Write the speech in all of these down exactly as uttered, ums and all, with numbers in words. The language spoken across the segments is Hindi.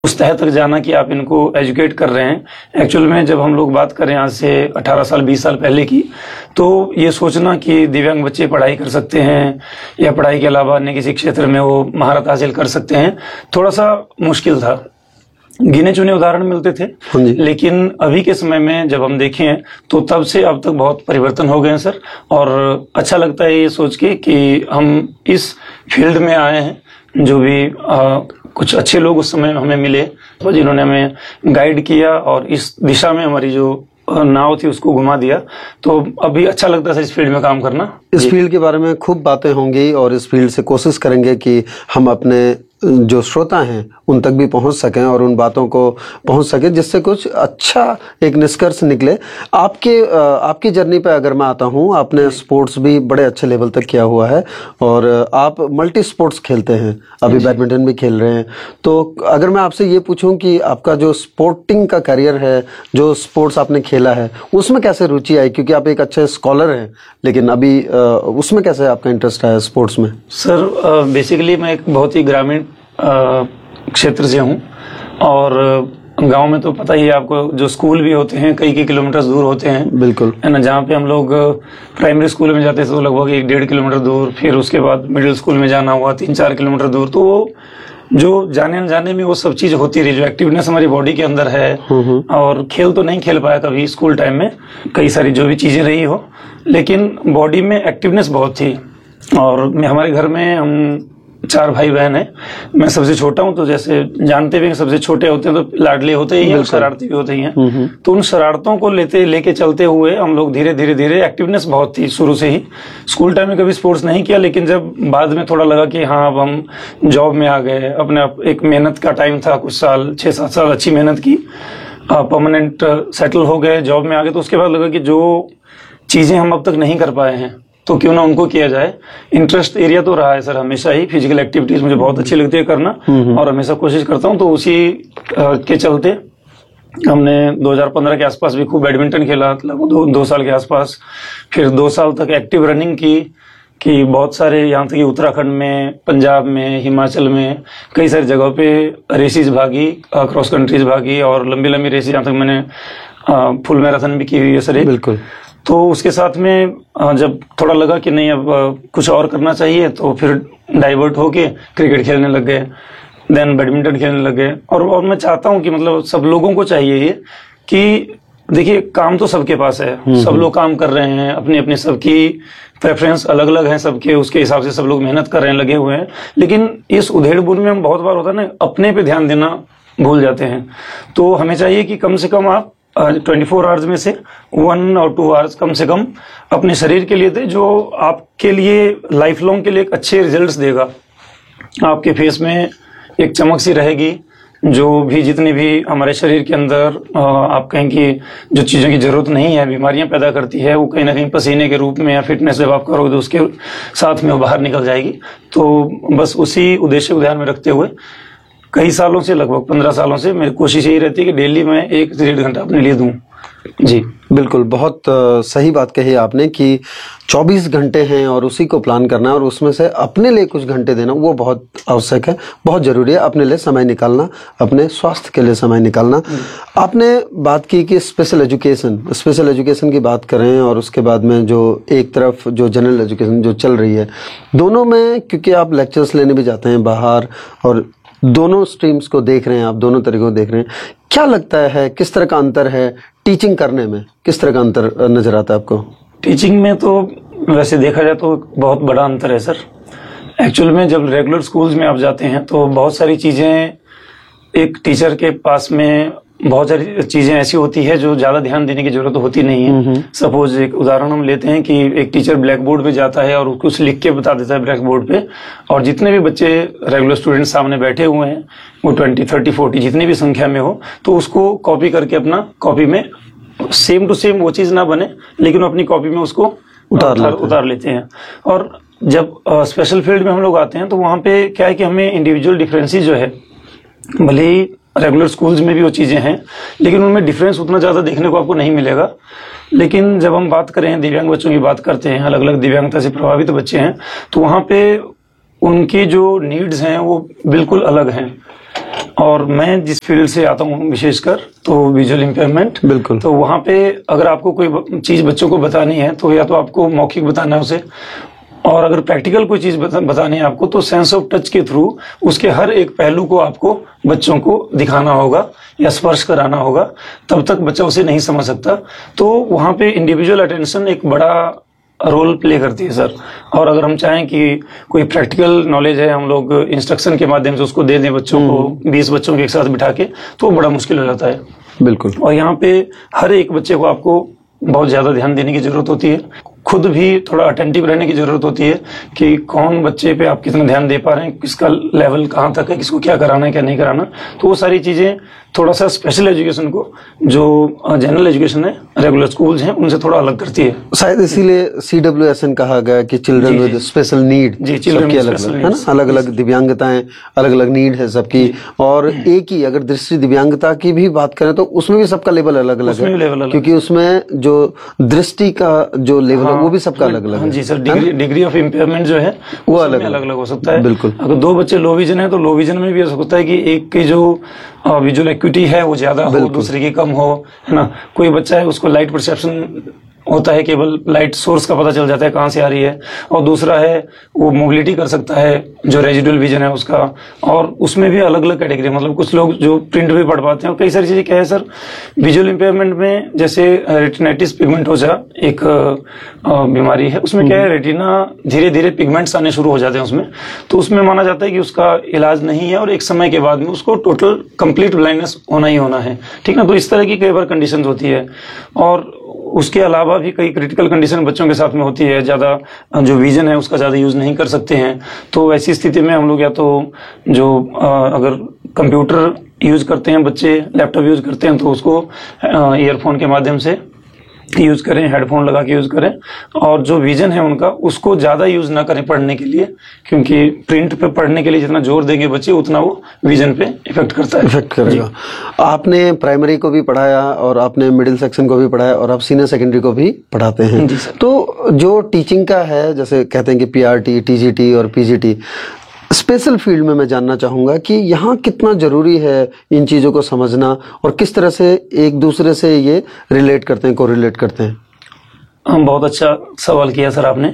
उस तह तक जाना कि आप इनको एजुकेट कर रहे हैं। एक्चुअल में जब हम लोग बात कर रहे हैं आज से अठारह साल बीस साल पहले की, तो ये सोचना कि दिव्यांग बच्चे पढ़ाई कर सकते हैं या पढ़ाई के अलावा अन्य किसी क्षेत्र में वो महारत हासिल कर सकते हैं, थोड़ा सा मुश्किल था। गिने चुने उदाहरण मिलते थे, लेकिन अभी के समय में जब हम देखें तो तब से अब तक बहुत परिवर्तन हो गए हैं सर। और अच्छा लगता है ये सोच के कि हम इस फील्ड में आए हैं। जो भी आ, कुछ अच्छे लोग उस समय हमें मिले तो जिन्होंने हमें गाइड किया और इस दिशा में हमारी जो नाव थी उसको घुमा दिया, तो अभी अच्छा लगता है इस फील्ड में काम करना। इस फील्ड के बारे में खूब बातें होंगी और इस फील्ड से कोशिश करेंगे कि हम अपने जो श्रोता हैं उन तक भी पहुंच सकें और उन बातों को पहुंच सके जिससे कुछ अच्छा एक निष्कर्ष निकले। आपके आपकी जर्नी पे अगर मैं आता हूं, आपने स्पोर्ट्स भी बड़े अच्छे लेवल तक किया हुआ है और आप मल्टी स्पोर्ट्स खेलते हैं, अभी बैडमिंटन भी खेल रहे हैं। तो अगर मैं आपसे ये पूछूं कि आपका जो स्पोर्टिंग का करियर है, जो स्पोर्ट्स आपने खेला है, उसमें कैसे रुचि आई? क्योंकि आप एक अच्छे स्कॉलर हैं, लेकिन अभी उसमें कैसे आपका इंटरेस्ट आया स्पोर्ट्स में? सर बेसिकली मैं एक बहुत ही ग्रामीण क्षेत्र से हूँ और गांव में तो पता ही है आपको, जो स्कूल भी होते हैं कई कई किलोमीटर दूर होते हैं। बिल्कुल है ना। जहाँ पे हम लोग प्राइमरी स्कूल में जाते थे तो लगभग एक डेढ़ किलोमीटर दूर, फिर उसके बाद मिडिल स्कूल में जाना हुआ तीन चार किलोमीटर दूर। तो वो जो जाने न जाने में वो सब चीज होती रही, जो एक्टिवनेस हमारी बॉडी के अंदर है। और खेल तो नहीं खेल पाया कभी स्कूल टाइम में, कई सारी जो भी चीजें रही हो, लेकिन बॉडी में एक्टिवनेस बहुत थी। और मैं हमारे घर में हम चार भाई बहन हैं, मैं सबसे छोटा हूं। तो जैसे जानते भी हैं सबसे छोटे होते हैं तो लाडले होते ही हैं, शरारती भी होते ही हैं। तो उन शरारतों को लेते लेके चलते हुए हम लोग धीरे धीरे धीरे एक्टिवनेस बहुत थी शुरू से ही। स्कूल टाइम में कभी स्पोर्ट्स नहीं किया, लेकिन जब बाद में थोड़ा लगा कि हाँ अब हम जॉब में आ गए, अपने एक मेहनत का टाइम था, कुछ साल छह सात साल अच्छी मेहनत की, परमानेंट सेटल हो गए, जॉब में आ गए, तो उसके बाद लगा कि जो चीजें हम अब तक नहीं कर पाए हैं तो क्यों ना उनको किया जाए। इंटरेस्ट एरिया तो रहा है सर हमेशा ही, फिजिकल एक्टिविटीज मुझे बहुत अच्छी लगती है करना और हमेशा कोशिश करता हूं। तो उसी के चलते हमने दो हज़ार पंद्रह के आसपास भी खूब बैडमिंटन खेला, लगभग दो, दो साल के आसपास। फिर दो साल तक एक्टिव रनिंग की कि बहुत सारे यहाँ तक कि उत्तराखंड में, पंजाब में, हिमाचल में कई सारी जगहों पे रेसेस भागी, क्रॉस कंट्रीज भागी और लंबी लंबी रेसेस, यहाँ तक मैंने फुल मैराथन भी की हुई है सर। बिल्कुल। तो उसके साथ में जब थोड़ा लगा कि नहीं अब कुछ और करना चाहिए, तो फिर डाइवर्ट होके क्रिकेट खेलने लग गए, देन बैडमिंटन खेलने लग गए। और, और मैं चाहता हूं कि मतलब सब लोगों को चाहिए ये कि देखिए काम तो सबके पास है, सब लोग काम कर रहे हैं, अपनी अपनी सबकी प्रेफरेंस अलग अलग है सबके, उसके हिसाब से सब लोग मेहनत कर रहे हैं, लगे हुए हैं। लेकिन इस उधेड़-बुन में हम बहुत बार होता है ना, अपने पे ध्यान देना भूल जाते हैं। तो हमें चाहिए कि कम से कम आप चौबीस आवर्स में से वन और टू आवर्स कम से कम अपने शरीर के लिए दे, जो आपके लिए लाइफ लॉन्ग के लिए एक अच्छे रिजल्ट्स देगा। आपके फेस में एक चमक सी रहेगी, जो भी जितनी भी हमारे शरीर के अंदर आप कहें कि जो चीज़ों की जरूरत नहीं है, बीमारियां पैदा करती है, वो कहीं ना कहीं पसीने के रूप में या फिटनेस जब आप करोगे तो उसके साथ में वो बाहर निकल जाएगी। तो बस उसी उद्देश्य को ध्यान में रखते हुए कई सालों से, लगभग पंद्रह सालों से मेरी कोशिश यही रहती है कि डेली मैं एक से डेढ़ घंटा अपने लिए दूं। जी बिल्कुल, बहुत आ, सही बात कही आपने कि चौबीस घंटे हैं और उसी को प्लान करना और उसमें से अपने लिए कुछ घंटे देना वो बहुत आवश्यक है, बहुत जरूरी है। अपने लिए समय निकालना, अपने स्वास्थ्य के लिए समय निकालना। आपने बात की कि स्पेशल एजुकेशन स्पेशल एजुकेशन की बात करें और उसके बाद में जो एक तरफ जो जनरल एजुकेशन जो चल रही है, दोनों में क्योंकि आप लेक्चर्स लेने भी जाते हैं बाहर और दोनों स्ट्रीम्स को देख रहे हैं, आप दोनों तरीकों को देख रहे हैं, क्या लगता है किस तरह का अंतर है टीचिंग करने में? किस तरह का अंतर नजर आता है आपको? टीचिंग में तो वैसे देखा जाए तो बहुत बड़ा अंतर है सर। एक्चुअल में जब रेगुलर स्कूल्स में आप जाते हैं तो बहुत सारी चीजें एक टीचर के पास में बहुत सारी चीजें ऐसी होती है जो ज्यादा ध्यान देने की जरूरत होती नहीं है। सपोज एक उदाहरण हम लेते हैं कि एक टीचर ब्लैक बोर्ड पे जाता है और कुछ लिख के बता देता है ब्लैक बोर्ड पे, और जितने भी बच्चे रेगुलर स्टूडेंट सामने बैठे हुए हैं वो ट्वेंटी थर्टी फोर्टी जितनी भी संख्या में हो, तो उसको कॉपी करके अपना कॉपी में सेम टू सेम वो चीज ना बने, लेकिन अपनी कॉपी में उसको उतार उतार, उतार लेते हैं। और जब स्पेशल फील्ड में हम लोग आते हैं तो वहां पे क्या है कि हमें इंडिविजुअल डिफरेंसेस जो है, भले ही रेगुलर स्कूल्स में भी वो चीजें हैं, लेकिन उनमें डिफरेंस उतना ज्यादा देखने को आपको नहीं मिलेगा। लेकिन जब हम बात करें दिव्यांग बच्चों की बात करते हैं, अलग अलग दिव्यांगता से प्रभावित बच्चे हैं, तो वहां पे उनकी जो नीड्स हैं वो बिल्कुल अलग हैं। और मैं जिस फील्ड से आता हूँ विशेषकर तो विजुअल इम्पेयरमेंट, बिल्कुल। तो वहाँ पे अगर आपको कोई चीज़ बच्चों को बतानी है तो या तो आपको मौखिक बताना है उसे, और अगर प्रैक्टिकल कोई चीज़ बता, बतानी है आपको तो सेंस ऑफ टच के थ्रू उसके हर एक पहलू को आपको बच्चों को दिखाना होगा या स्पर्श कराना होगा, तब तक बच्चा उसे नहीं समझ सकता। तो वहाँ पे इंडिविजुअल अटेंशन एक बड़ा रोल प्ले करती है सर। और अगर हम चाहें कि कोई प्रैक्टिकल नॉलेज है हम लोग इंस्ट्रक्शन के माध्यम से उसको दे दें बच्चों को, बीस बच्चों के एक साथ बिठा के, तो बड़ा मुश्किल हो जाता है। बिल्कुल। और यहाँ पे हर एक बच्चे को आपको बहुत ज्यादा ध्यान देने की जरूरत होती है, खुद भी थोड़ा अटेंटिव रहने की जरूरत होती है कि कौन बच्चे पे आप कितना ध्यान दे पा रहे हैं, किसका लेवल कहाँ तक है, किसको क्या कराना है क्या नहीं कराना। तो वो सारी चीजें थोड़ा सा स्पेशल एजुकेशन को, जो जनरल एजुकेशन है, रेगुलर स्कूल्स हैं, उनसे थोड़ा अलग करती है। शायद इसीलिए सी डब्ल्यू एस एन कहा गया कि चिल्ड्रन विद स्पेशल नीड, सबकी अलग अलग है ना, अलग अलग दिव्यांगताएं, अलग अलग नीड है सबकी। और एक ही अगर दृष्टि दिव्यांगता की भी बात करें तो उसमें भी सबका लेवल अलग अलग है, क्योंकि उसमें जो दृष्टि का जो लेवल है वो भी सबका अलग अलग है। जी sir, degree degree of impairment जो है वो अलग अलग अलग हो सकता है। बिल्कुल। अगर दो बच्चे लो विजन है तो लो विजन में भी हो सकता है कि एक की जो विजुअल एक्यूटी है वो ज्यादा हो, दूसरे की कम हो, है ना। कोई बच्चा है उसको लाइट परसेप्शन होता है, केवल लाइट सोर्स का पता चल जाता है कहाँ से आ रही है, और दूसरा है वो मोबिलिटी कर सकता है जो रेजिडुअल विजन है उसका। और उसमें भी अलग अलग कैटेगरी, मतलब कुछ लोग जो प्रिंट भी पढ़ पाते हैं, और कई सारी चीजें क्या है सर विजुअल इम्पेयरमेंट में, जैसे रेटिनाइटिस पिगमेंटोसा एक बीमारी है, उसमें क्या है रेटिना धीरे धीरे पिगमेंट्स आने शुरू हो जाते हैं उसमें, तो उसमें माना जाता है कि उसका इलाज नहीं है और एक समय के बाद में उसको टोटल कंप्लीट ब्लाइंडनेस होना ही होना है, ठीक ना। तो इस तरह की कई बार कंडीशन होती है। और उसके अलावा भी कई क्रिटिकल कंडीशन बच्चों के साथ में होती है, ज्यादा जो विजन है उसका ज्यादा यूज नहीं कर सकते हैं, तो ऐसी स्थिति में हम लोग या तो जो अगर कंप्यूटर यूज करते हैं बच्चे, लैपटॉप यूज करते हैं, तो उसको ईयरफोन के माध्यम से यूज करें, हेडफोन लगा के यूज करें। और जो विजन है उनका उसको ज्यादा यूज ना करें पढ़ने के लिए, क्योंकि प्रिंट पे पढ़ने के लिए जितना जोर देंगे बच्चे उतना वो विजन पे इफेक्ट करता है, इफेक्ट करेगा। आपने प्राइमरी को भी पढ़ाया और आपने मिडिल सेक्शन को भी पढ़ाया और आप सीनियर सेकेंडरी को भी पढ़ाते हैं, तो जो टीचिंग का है, जैसे कहते हैं कि पीआरटी, टीजीटी और पीजीटी, स्पेशल फील्ड में मैं जानना चाहूंगा कि यहाँ कितना जरूरी है इन चीजों को समझना और किस तरह से एक दूसरे से ये रिलेट करते हैं, कोरिलेट करते हैं। हम बहुत अच्छा सवाल किया सर आपने।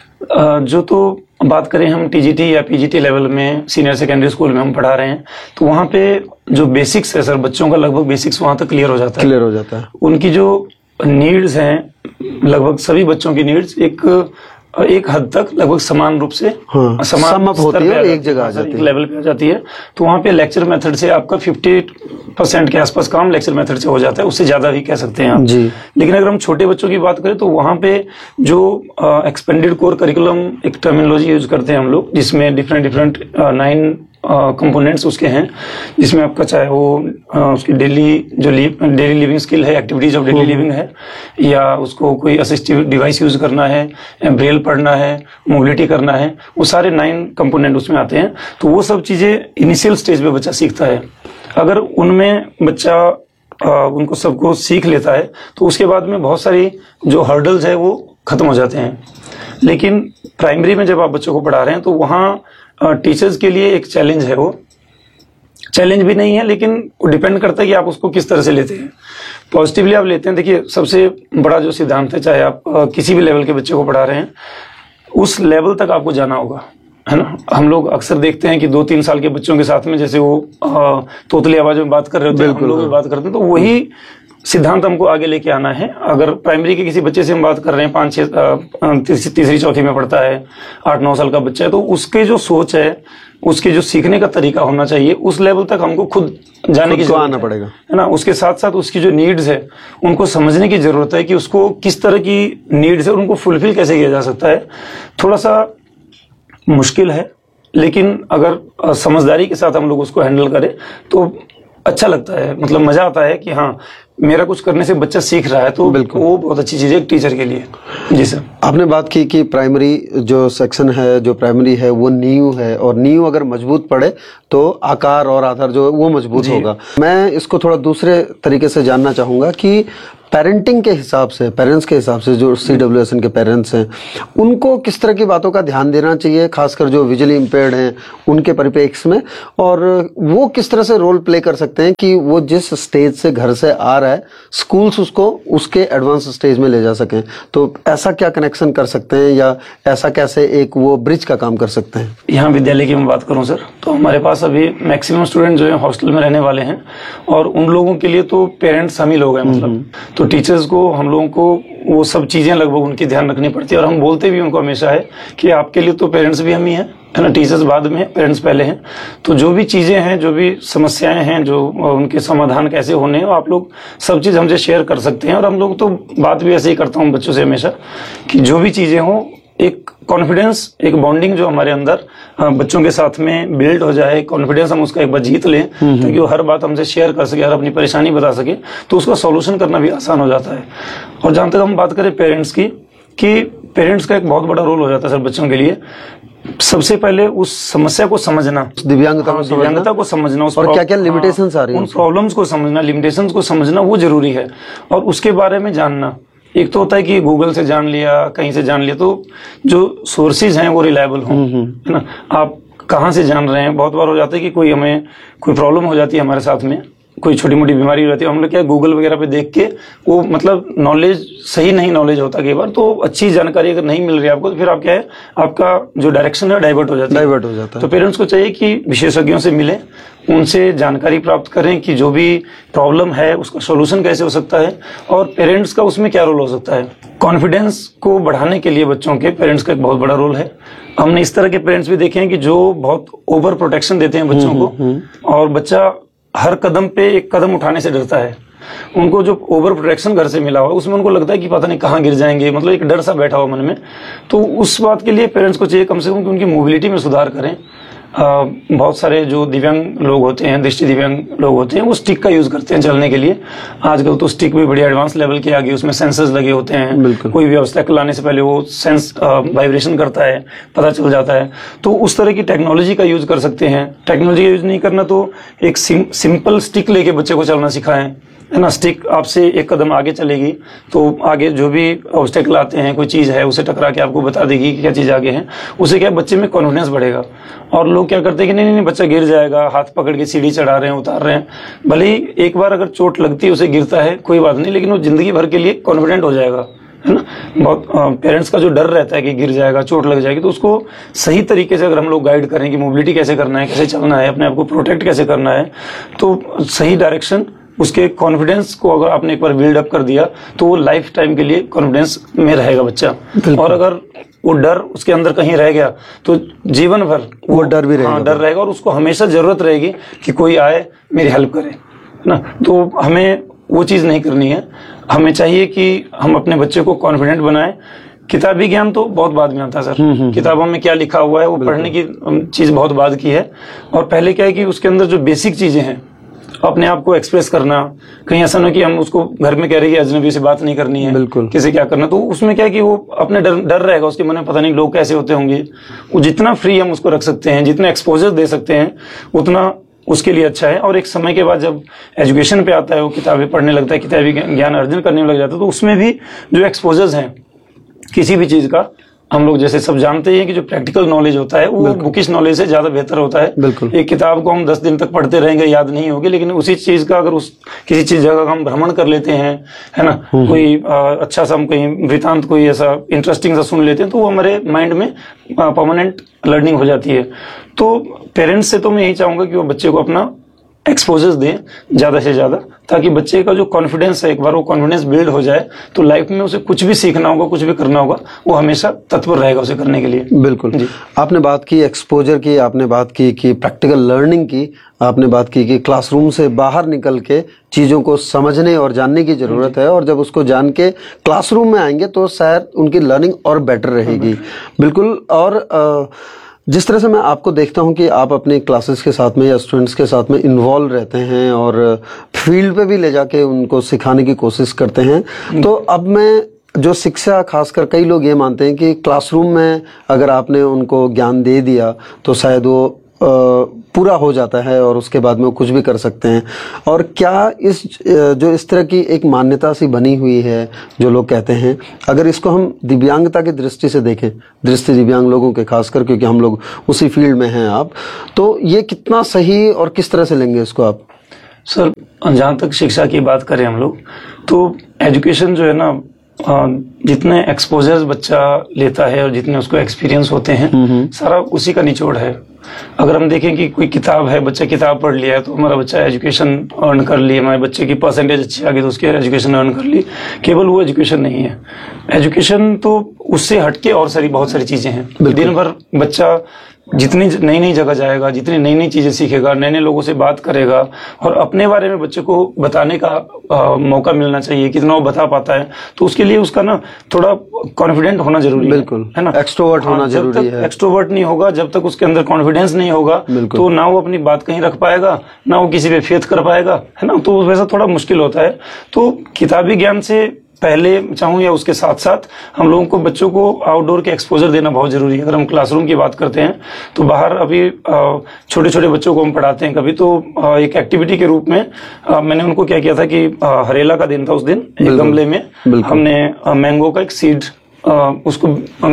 जो तो बात करें हम टीजीटी या पीजीटी लेवल में सीनियर सेकेंडरी स्कूल में हम पढ़ा रहे हैं, तो वहाँ पे जो बेसिक्स है सर बच्चों का लगभग बेसिक्स वहाँ तक क्लियर हो जाता है। क्लियर हो जाता है। उनकी जो नीड्स हैं, लगभग सभी बच्चों की नीड्स एक एक हद तक लगभग समान रूप से हाँ, समान होती है, एक जगह आ जाती है, लेवल पे आ जाती है। तो वहाँ पे लेक्चर मेथड से आपका पचास परसेंट के आसपास काम लेक्चर मेथड से हो जाता है, उससे ज्यादा भी कह सकते हैं आप जी। लेकिन अगर हम छोटे बच्चों की बात करें तो वहाँ पे जो एक्सपेंडेड कोर करिकुलम एक टर्मिनोलॉजी यूज करते हैं हम लोग, जिसमें डिफरेंट डिफरेंट नाइन कंपोनेंट्स उसके हैं, जिसमें आपका चाहे वो आ, उसकी डेली जो डेली लिविंग स्किल है, एक्टिविटीज ऑफ डेली लिविंग है, या उसको कोई असिस्टिव डिवाइस यूज करना है, ब्रेल पढ़ना है, मोबिलिटी करना है, वो सारे नाइन कंपोनेंट उसमें आते हैं। तो वो सब चीजें इनिशियल स्टेज पे बच्चा सीखता है। अगर उनमें बच्चा आ, उनको सबको सीख लेता है तो उसके बाद में बहुत सारी जो हर्डल्स है वो खत्म हो जाते हैं। लेकिन प्राइमरी में जब आप बच्चों को पढ़ा रहे हैं तो वहाँ टीचर्स के लिए एक चैलेंज है, वो चैलेंज भी नहीं है लेकिन वो डिपेंड करता है कि आप उसको किस तरह से लेते हैं। पॉजिटिवली आप लेते हैं, देखिए सबसे बड़ा जो सिद्धांत है, चाहे आप आ, किसी भी लेवल के बच्चे को पढ़ा रहे हैं, उस लेवल तक आपको जाना होगा, है ना। हम लोग अक्सर देखते हैं कि दो तीन साल के बच्चों के साथ में जैसे वो आ, तोतली आवाज में बात कर रहे होते हैं, हम लोग भी बात करते हैं, तो वही सिद्धांत हमको आगे लेके आना है। अगर प्राइमरी के किसी बच्चे से हम बात कर रहे हैं, पांच छह तीसरी चौथी में पढ़ता है, आठ नौ साल का बच्चा है, तो उसके जो सोच है, उसके जो सीखने का तरीका होना चाहिए, उस लेवल तक हमको खुद जाने की जरूरत आना पड़ेगा, है ना। उसके साथ साथ उसकी जो नीड्स है उनको समझने की जरूरत है कि उसको किस तरह की नीड्स है, उनको फुलफिल कैसे किया जा सकता है। थोड़ा सा मुश्किल है, लेकिन अगर समझदारी के साथ हम लोग उसको हैंडल करें तो अच्छा लगता है, मतलब मजा आता है कि हाँ मेरा कुछ करने से बच्चा सीख रहा है, तो वो बहुत अच्छी चीज है एक टीचर के लिए। जी सर। आपने बात की कि प्राइमरी जो सेक्शन है, जो प्राइमरी है वो नींव है, और नींव अगर मजबूत पड़े तो आकार और आधार जो वो मजबूत होगा। मैं इसको थोड़ा दूसरे तरीके से जानना चाहूंगा कि पेरेंटिंग के हिसाब से, पेरेंट्स के हिसाब से, जो सी डब्ल्यू एस एन के पेरेंट्स हैं, उनको किस तरह की बातों का ध्यान देना चाहिए, खासकर जो विजुअली इम्पेयर्ड हैं उनके परिप्रेक्ष्य में, और वो किस तरह से रोल प्ले कर सकते हैं कि वो जिस स्टेज से घर से आ रहा है, स्कूल्स उसको उसके एडवांस स्टेज में ले जा सकें? तो ऐसा क्या कनेक्शन कर सकते हैं, या ऐसा कैसे एक वो ब्रिज का काम कर सकते हैं? यहाँ विद्यालय की मैं बात करूँ सर, तो हमारे पास अभी मैक्सिमम स्टूडेंट जो है हॉस्टल में रहने वाले हैं, और उन लोगों के लिए तो पेरेंट्स हम ही लोग हैं, मतलब तो टीचर्स को, हम लोगों को वो सब चीजें लगभग उनकी ध्यान रखनी पड़ती है। और हम बोलते भी उनको हमेशा है कि आपके लिए तो पेरेंट्स भी हम ही हैं, है ना, टीचर्स बाद में हैं, पेरेंट्स पहले हैं। तो जो भी चीजें हैं, जो भी समस्याएं हैं, जो उनके समाधान कैसे होने हैं, आप लोग सब चीज हमसे शेयर कर सकते हैं। और हम लोग तो बात भी ऐसे ही करता हूँ बच्चों से हमेशा, कि जो भी चीजें हों, एक कॉन्फिडेंस, एक बॉन्डिंग जो हमारे अंदर बच्चों के साथ में बिल्ड हो जाए, कॉन्फिडेंस हम उसका एक बार जीत लें, ताकि वो हर बात हमसे शेयर कर सके, हर अपनी परेशानी बता सके, तो उसका सॉल्यूशन करना भी आसान हो जाता है। और जहां तक हम बात करें पेरेंट्स की, कि पेरेंट्स का एक बहुत बड़ा रोल हो जाता है सर बच्चों के लिए। सबसे पहले उस समस्या को समझना, दिव्यांगता हाँ, को दिव्यांगता को समझना, उस और क्या क्या लिमिटेशंस आ रही हैं, उन प्रॉब्लम्स को समझना, लिमिटेशंस को समझना, वो जरूरी है। और उसके बारे में जानना, एक तो होता है कि गूगल से जान लिया, कहीं से जान लिया, तो जो सोर्सेज हैं वो रिलायबल हों, है ना। आप कहाँ से जान रहे हैं? बहुत बार हो जाता है कि कोई हमें कोई प्रॉब्लम हो जाती है हमारे साथ में, कोई छोटी मोटी बीमारी हो जाती है, हम लोग क्या गूगल वगैरह पे देख के, वो मतलब नॉलेज सही नहीं नॉलेज होता कई बार, तो अच्छी जानकारी अगर नहीं मिल रही है आपको, तो फिर आप क्या है, आपका जो डायरेक्शन है डाइवर्ट हो जाता है डाइवर्ट हो जाता है। तो पेरेंट्स को चाहिए कि विशेषज्ञों से मिलें, उनसे जानकारी प्राप्त करें कि जो भी प्रॉब्लम है उसका सॉल्यूशन कैसे हो सकता है, और पेरेंट्स का उसमें क्या रोल हो सकता है। कॉन्फिडेंस को बढ़ाने के लिए बच्चों के पेरेंट्स का एक बहुत बड़ा रोल है। हमने इस तरह के पेरेंट्स भी देखे हैं कि जो बहुत ओवर प्रोटेक्शन देते हैं बच्चों को, और बच्चा हर कदम पे एक कदम उठाने से डरता है। उनको जो ओवर प्रोटेक्शन घर से मिला हुआ है, उसमें उनको लगता है कि पता नहीं कहाँ गिर जाएंगे, मतलब एक डर सा बैठा हुआ मन में। तो उस बात के लिए पेरेंट्स को चाहिए कम से कम कि उनकी मोबिलिटी में सुधार करें। आ, बहुत सारे जो दिव्यांग लोग होते हैं, दृष्टि दिव्यांग लोग होते हैं, वो स्टिक का यूज करते हैं चलने के लिए। आजकल तो स्टिक भी बड़ी एडवांस लेवल की आ गई, उसमें सेंसर्स लगे होते हैं, कोई भी ऑब्स्टैकल लाने से पहले वो सेंस वाइब्रेशन करता है, पता चल जाता है। तो उस तरह की टेक्नोलॉजी का यूज कर सकते हैं। टेक्नोलॉजी का यूज नहीं करना तो एक सिम, सिंपल स्टिक लेके बच्चे को चलना सिखाएं, है ना। स्टिक आपसे एक कदम आगे चलेगी, तो आगे जो भी ऑब्स्टेकल आते हैं, कोई चीज है, उसे टकरा के आपको बता देगी कि क्या चीज आगे है। उससे क्या बच्चे में कॉन्फिडेंस बढ़ेगा। और लोग क्या करते हैं कि नहीं नहीं बच्चा गिर जाएगा, हाथ पकड़ के सीढ़ी चढ़ा रहे हैं, उतार रहे हैं। भले ही एक बार अगर चोट लगती है, उसे गिरता है, कोई बात नहीं, लेकिन वो जिंदगी भर के लिए कॉन्फिडेंट हो जाएगा, है ना। बहुत पेरेंट्स का जो डर रहता है कि गिर जाएगा, चोट लग जाएगी, तो उसको सही तरीके से अगर हम लोग गाइड करें कि मोबिलिटी कैसे करना है, कैसे चलना है, अपने आप को प्रोटेक्ट कैसे करना है, तो सही डायरेक्शन, उसके कॉन्फिडेंस को अगर आपने एक बार बिल्ड अप कर दिया, तो वो लाइफ टाइम के लिए कॉन्फिडेंस में रहेगा बच्चा। और अगर वो डर उसके अंदर कहीं रह गया, तो जीवन भर वो, वो डर भी रहेगा। हाँ, डर रहेगा, और उसको हमेशा जरूरत रहेगी कि कोई आए मेरी हेल्प करे, ना। तो हमें वो चीज नहीं करनी है। हमें चाहिए कि हम अपने बच्चे को कॉन्फिडेंट बनाएं। किताबी ज्ञान तो बहुत बाद में आता है सर, किताबों में क्या लिखा हुआ है वो पढ़ने की चीज बहुत बाद की है। और पहले क्या है कि उसके अंदर जो बेसिक चीजें हैं, अपने आप को एक्सप्रेस करना, कहीं ऐसा ना कि हम उसको घर में कह रहे हैं कि अजनबी से बात नहीं करनी है, किसी क्या करना, तो उसमें क्या है कि वो अपने डर डर रहेगा उसके मन में, पता नहीं लोग कैसे होते होंगे। वो जितना फ्री हम उसको रख सकते हैं, जितना एक्सपोजर दे सकते हैं, उतना उसके लिए अच्छा है। और एक समय के बाद जब एजुकेशन पे आता है, वो किताबें पढ़ने लगता है, किताबी ज्ञान अर्जन करने में लग जाता है, तो उसमें भी जो एक्सपोजर्स हैं किसी भी चीज का, हम लोग जैसे सब जानते हैं कि जो प्रैक्टिकल नॉलेज होता है वो बुकिश नॉलेज से ज्यादा बेहतर होता है। एक किताब को हम दस दिन तक पढ़ते रहेंगे, याद नहीं होगी, लेकिन उसी चीज का अगर उस किसी चीज जगह का हम भ्रमण कर लेते हैं, है ना, कोई आ, अच्छा सा हम कहीं वृतांत कोई ऐसा इंटरेस्टिंग सा सुन लेते हैं, तो वो हमारे माइंड में परमानेंट लर्निंग हो जाती है। तो पेरेंट्स से तो मैं यही चाहूंगा कि वो बच्चे को अपना एक्सपोजर्स दें ज्यादा से ज्यादा, ताकि बच्चे का जो कॉन्फिडेंस है, एक बार वो कॉन्फिडेंस बिल्ड हो जाए, तो लाइफ में उसे कुछ भी सीखना होगा, कुछ भी करना होगा, वो हमेशा तत्पर रहेगा उसे करने के लिए। बिल्कुल। आपने बात की एक्सपोजर की, आपने बात की कि प्रैक्टिकल लर्निंग की, आपने बात की कि क्लासरूम से बाहर निकल के चीजों को समझने और जानने की जरूरत है, और जब उसको जान के क्लासरूम में आएंगे तो शायद उनकी लर्निंग और बेटर रहेगी। बिल्कुल। और आ, जिस तरह से मैं आपको देखता हूं कि आप अपने क्लासेस के साथ में या स्टूडेंट्स के साथ में इन्वॉल्व रहते हैं और फील्ड पे भी ले जाके उनको सिखाने की कोशिश करते हैं, तो अब मैं जो शिक्षा, खासकर कई लोग ये मानते हैं कि क्लासरूम में अगर आपने उनको ज्ञान दे दिया तो शायद वो पूरा हो जाता है और उसके बाद में वो कुछ भी कर सकते हैं। और क्या इस जो इस तरह की एक मान्यता सी बनी हुई है जो लोग कहते हैं, अगर इसको हम दिव्यांगता की दृष्टि से देखें, दृष्टि दिव्यांग लोगों के खासकर, क्योंकि हम लोग उसी फील्ड में हैं आप, तो ये कितना सही और किस तरह से लेंगे इसको आप? सर, जहाँ तक शिक्षा की बात करें हम लोग, तो एजुकेशन जो है ना, जितने एक्सपोजर्स बच्चा लेता है और जितने उसको एक्सपीरियंस होते हैं, सारा उसी का निचोड़ है। अगर हम देखें कि कोई किताब है, बच्चा किताब पढ़ लिया है तो हमारा बच्चा एजुकेशन अर्न कर ली, हमारे बच्चे की परसेंटेज अच्छी आ गई तो उसकी एजुकेशन अर्न कर ली, केवल वो एजुकेशन नहीं है। एजुकेशन तो उससे हटके और सारी बहुत सारी चीजें हैं। दिन भर बच्चा जितनी नई नई जगह जाएगा, जितनी नई नई चीजें सीखेगा, नए नए लोगों से बात करेगा, और अपने बारे में बच्चे को बताने का आ, मौका मिलना चाहिए, कितना वो बता पाता है, तो उसके लिए उसका ना थोड़ा कॉन्फिडेंट होना जरूरी है। बिल्कुल, है ना, एक्सट्रोवर्ट होना जरूरी है। एक्सट्रोवर्ट नहीं होगा जब तक उसके अंदर कॉन्फिडेंस नहीं होगा, तो ना वो अपनी बात कहीं रख पाएगा, ना वो किसी पे फेथ कर पाएगा, है ना, तो वैसा थोड़ा मुश्किल होता है। तो किताबी ज्ञान से पहले चाहूँ या उसके साथ साथ हम लोगों को बच्चों को आउटडोर के एक्सपोजर देना बहुत जरूरी है। अगर हम क्लासरूम की बात करते हैं तो बाहर अभी छोटे छोटे बच्चों को हम पढ़ाते हैं, कभी तो एक एक्टिविटी के रूप में मैंने उनको क्या किया था कि हरेला का दिन था, उस दिन एक गमले में हमने मैंगो का एक सीड उसको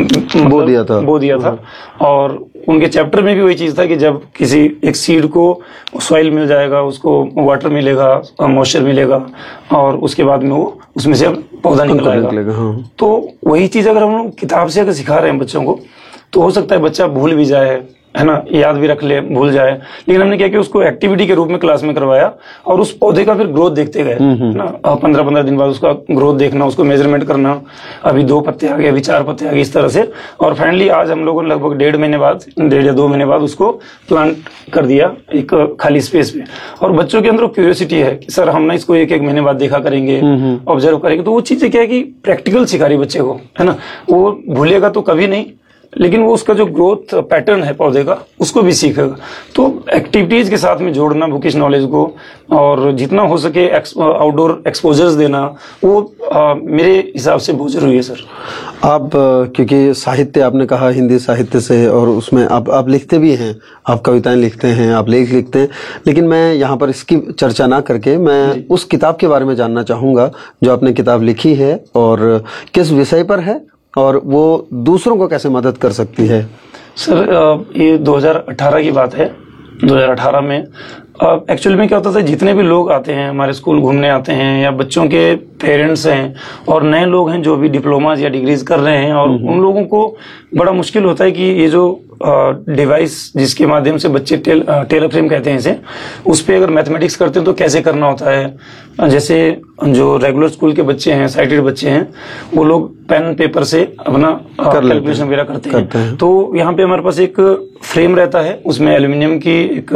बो दिया था बो दिया था और उनके चैप्टर में भी वही चीज था कि जब किसी एक सीड को सॉइल मिल जाएगा, उसको वाटर मिलेगा, मॉइस्चर मिलेगा, और उसके बाद में वो उसमें से पौधा निकल आएगा। हाँ। तो वही चीज अगर हम लोग किताब से अगर सिखा रहे हैं बच्चों को, तो हो सकता है बच्चा भूल भी जाए, है ना, याद भी रख ले, भूल जाए, लेकिन हमने क्या किया, उसको एक्टिविटी के रूप में क्लास में करवाया और उस पौधे का फिर ग्रोथ देखते गए, है ना, पंद्रह पंद्रह दिन बाद उसका ग्रोथ देखना, उसको मेजरमेंट करना, अभी दो पत्ते आ गए, अभी चार पत्ते आ गए, इस तरह से। और फाइनली आज हम लोगों ने लगभग डेढ़ महीने बाद डेढ़ या दो महीने बाद उसको प्लांट कर दिया एक खाली स्पेस पे। और बच्चों के अंदर क्यूरियोसिटी है कि सर हम ना इसको एक एक महीने बाद देखा करेंगे, ऑब्जर्व करेंगे, तो वो चीजें क्या है कि प्रैक्टिकल सिखा रही बच्चे को, है ना, वो भूलेगा तो कभी नहीं, लेकिन वो उसका जो ग्रोथ पैटर्न है पौधे का उसको भी सीखेगा। तो एक्टिविटीज के साथ में जोड़ना बुकिश नॉलेज को, और जितना हो सके आउटडोर एक्सपोजर्स देना, वो आ, मेरे हिसाब से बहुत जरूरी है सर। आप क्योंकि साहित्य आपने कहा, हिंदी साहित्य से, और उसमें आप आप लिखते भी हैं, आप कविताएं लिखते हैं, आप लेख लिखते हैं, लेकिन मैं यहाँ पर इसकी चर्चा ना करके मैं उस किताब के बारे में जानना चाहूँगा जो आपने किताब लिखी है और किस विषय पर है और वो दूसरों को कैसे मदद कर सकती है। सर ये दो हज़ार अठारह की बात है। दो हज़ार अठारह में एक्चुअली में क्या होता था, जितने भी लोग आते हैं हमारे स्कूल घूमने आते हैं, या बच्चों के पेरेंट्स हैं और नए लोग हैं जो भी डिप्लोमाज या डिग्रीज कर रहे हैं, और उन लोगों को बड़ा मुश्किल होता है कि ये जो डिवाइस जिसके माध्यम से बच्चे टेल, टेलर फ्रेम कहते हैं इसे, उस पर अगर मैथमेटिक्स करते हैं तो कैसे करना होता है। जैसे जो रेगुलर स्कूल के बच्चे हैं, साइटेड बच्चे हैं, वो लोग पेन पेपर से अपना कैलकुलेशन वगैरह करते, करते हैं। तो यहाँ पे हमारे पास एक फ्रेम रहता है, उसमें एल्यूमिनियम की एक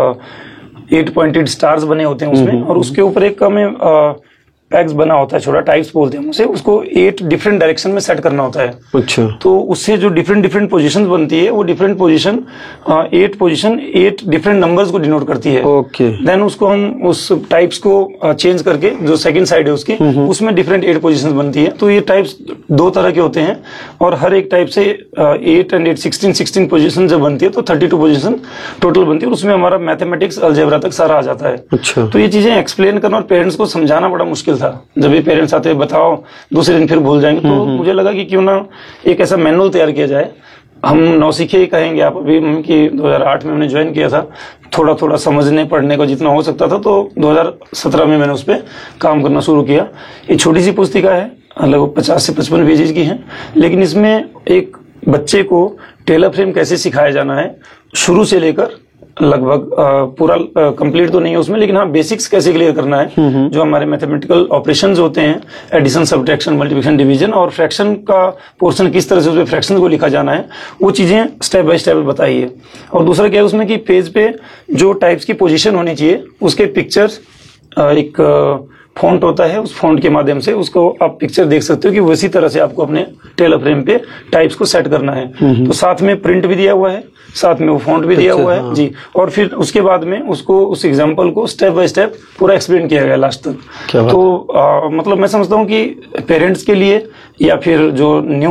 एट पॉइंटेड स्टार्स बने होते हैं उसमें, और उसके ऊपर एक हमें पैक्स बना होता है, छोटा टाइप्स बोलते हैं उसे, उसको एट डिफरेंट डायरेक्शन में सेट करना होता है। अच्छा। तो उससे जो डिफरेंट डिफरेंट पोजीशंस बनती है, वो different position eight position at different numbers को डिनोट करती है। ओके। देन उसको हम उस टाइप्स को चेंज करके, जो सेकंड साइड है उसकी, उसमें डिफरेंट एट पोजीशंस बनती है। तो ये टाइप्स दो तरह के होते हैं, और हर एक टाइप से eight and eight sixteen sixteen position जब बनती है तो थर्टी टू पोजीशन टोटल बनती है, और उसमें हमारा मैथमेटिक्स अलजेब्रा तक सारा आ जाता है। अच्छा। तो ये चीजें एक्सप्लेन करना और पेरेंट्स को समझाना बड़ा मुश्किल था। जब भी पेरेंट्स आते बताओ, दूसरे दिन फिर भूल जाएंगे, तो मुझे लगा कि क्यों ना एक ऐसा मैनुअल तैयार किया जाए। हम नौसिखे ही कहेंगे आप, अभी कि दो हज़ार आठ में हमने ज्वाइन किया था, थोड़ा थोड़ा समझने पढ़ने को जितना हो सकता था, तो दो हज़ार सत्रह में मैंने उस पर काम करना शुरू किया। ये छोटी सी पुस्तिका है, लगभग पचास से पचपन पेजेज की है, लेकिन इसमें एक बच्चे को टेलर फ्रेम कैसे सिखाया जाना है, शुरू से लेकर लगभग पूरा कंप्लीट तो नहीं है उसमें, लेकिन हाँ बेसिक्स कैसे क्लियर करना है, जो हमारे मैथमेटिकल ऑपरेशंस होते हैं, एडिशन, सब्ट्रैक्शन, मल्टीप्लिकेशन, डिवीजन, और फ्रैक्शन का पोर्शन किस तरह से उसमें फ्रैक्शन को लिखा जाना है, वो चीजें स्टेप बाय स्टेप बताई है। और दूसरा क्या है उसमें कि पेज पे जो टाइप्स की पोजीशन होनी चाहिए, उसके पिक्चर्स, एक फॉन्ट होता है, उस फॉन्ट के माध्यम से उसको आप पिक्चर देख सकते हो कि वैसी तरह से आपको अपने टेलर फ्रेम पे टाइप्स को सेट करना है। तो साथ में प्रिंट भी दिया हुआ है, साथ में वो फॉन्ट भी दिया हुआ है। हाँ। जी, और फिर उसके बाद में उसको उस एग्जाम्पल को स्टेप बाय स्टेप पूरा एक्सप्लेन किया गया लास्ट तक। क्या बात। तो आ, मतलब मैं समझता हूँ कि पेरेंट्स के लिए या फिर जो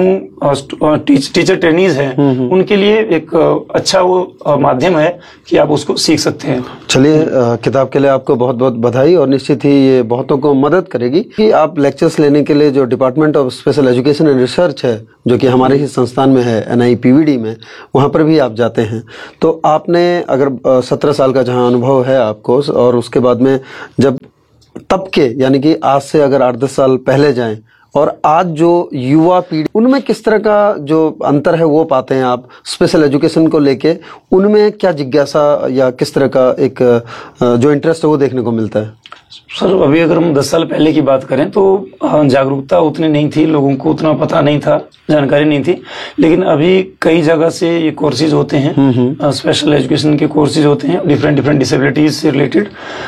न्यू टीच, टीचर ट्रेनीज हैं उनके लिए एक आ, अच्छा वो आ, माध्यम है कि आप उसको सीख सकते हैं। चलिए, किताब के लिए आपको बहुत बहुत बधाई, और निश्चित ही ये बहुतों को मदद करेगी कि आप लेक्चर्स लेने के लिए जो department of special education and research है, जो कि हमारे ही संस्थान में है N I P V D में, वहाँ पर भी आप जाते हैं। तो आपने अगर सत्रह साल का जहाँ अनुभव है आपको, और उसके बाद में जब तब के यानी कि आज से अगर आठ दस साल पहले जाएं और आज जो युवा पीढ़ी, उनमें किस तरह का जो अंतर है वो पाते हैं आप स्पेशल एजुकेशन को लेके? उनमें क्या जिज्ञासा या किस तरह का एक जो इंटरेस्ट है वो देखने को मिलता है? सर, अभी अगर हम दस साल पहले की बात करें तो जागरूकता उतनी नहीं थी, लोगों को उतना पता नहीं था, जानकारी नहीं थी। लेकिन अभी कई जगह से ये कोर्सेज होते हैं, स्पेशल एजुकेशन के कोर्सेज होते हैं डिफरेंट डिफरेंट डिसेबिलिटीज से रिलेटेड।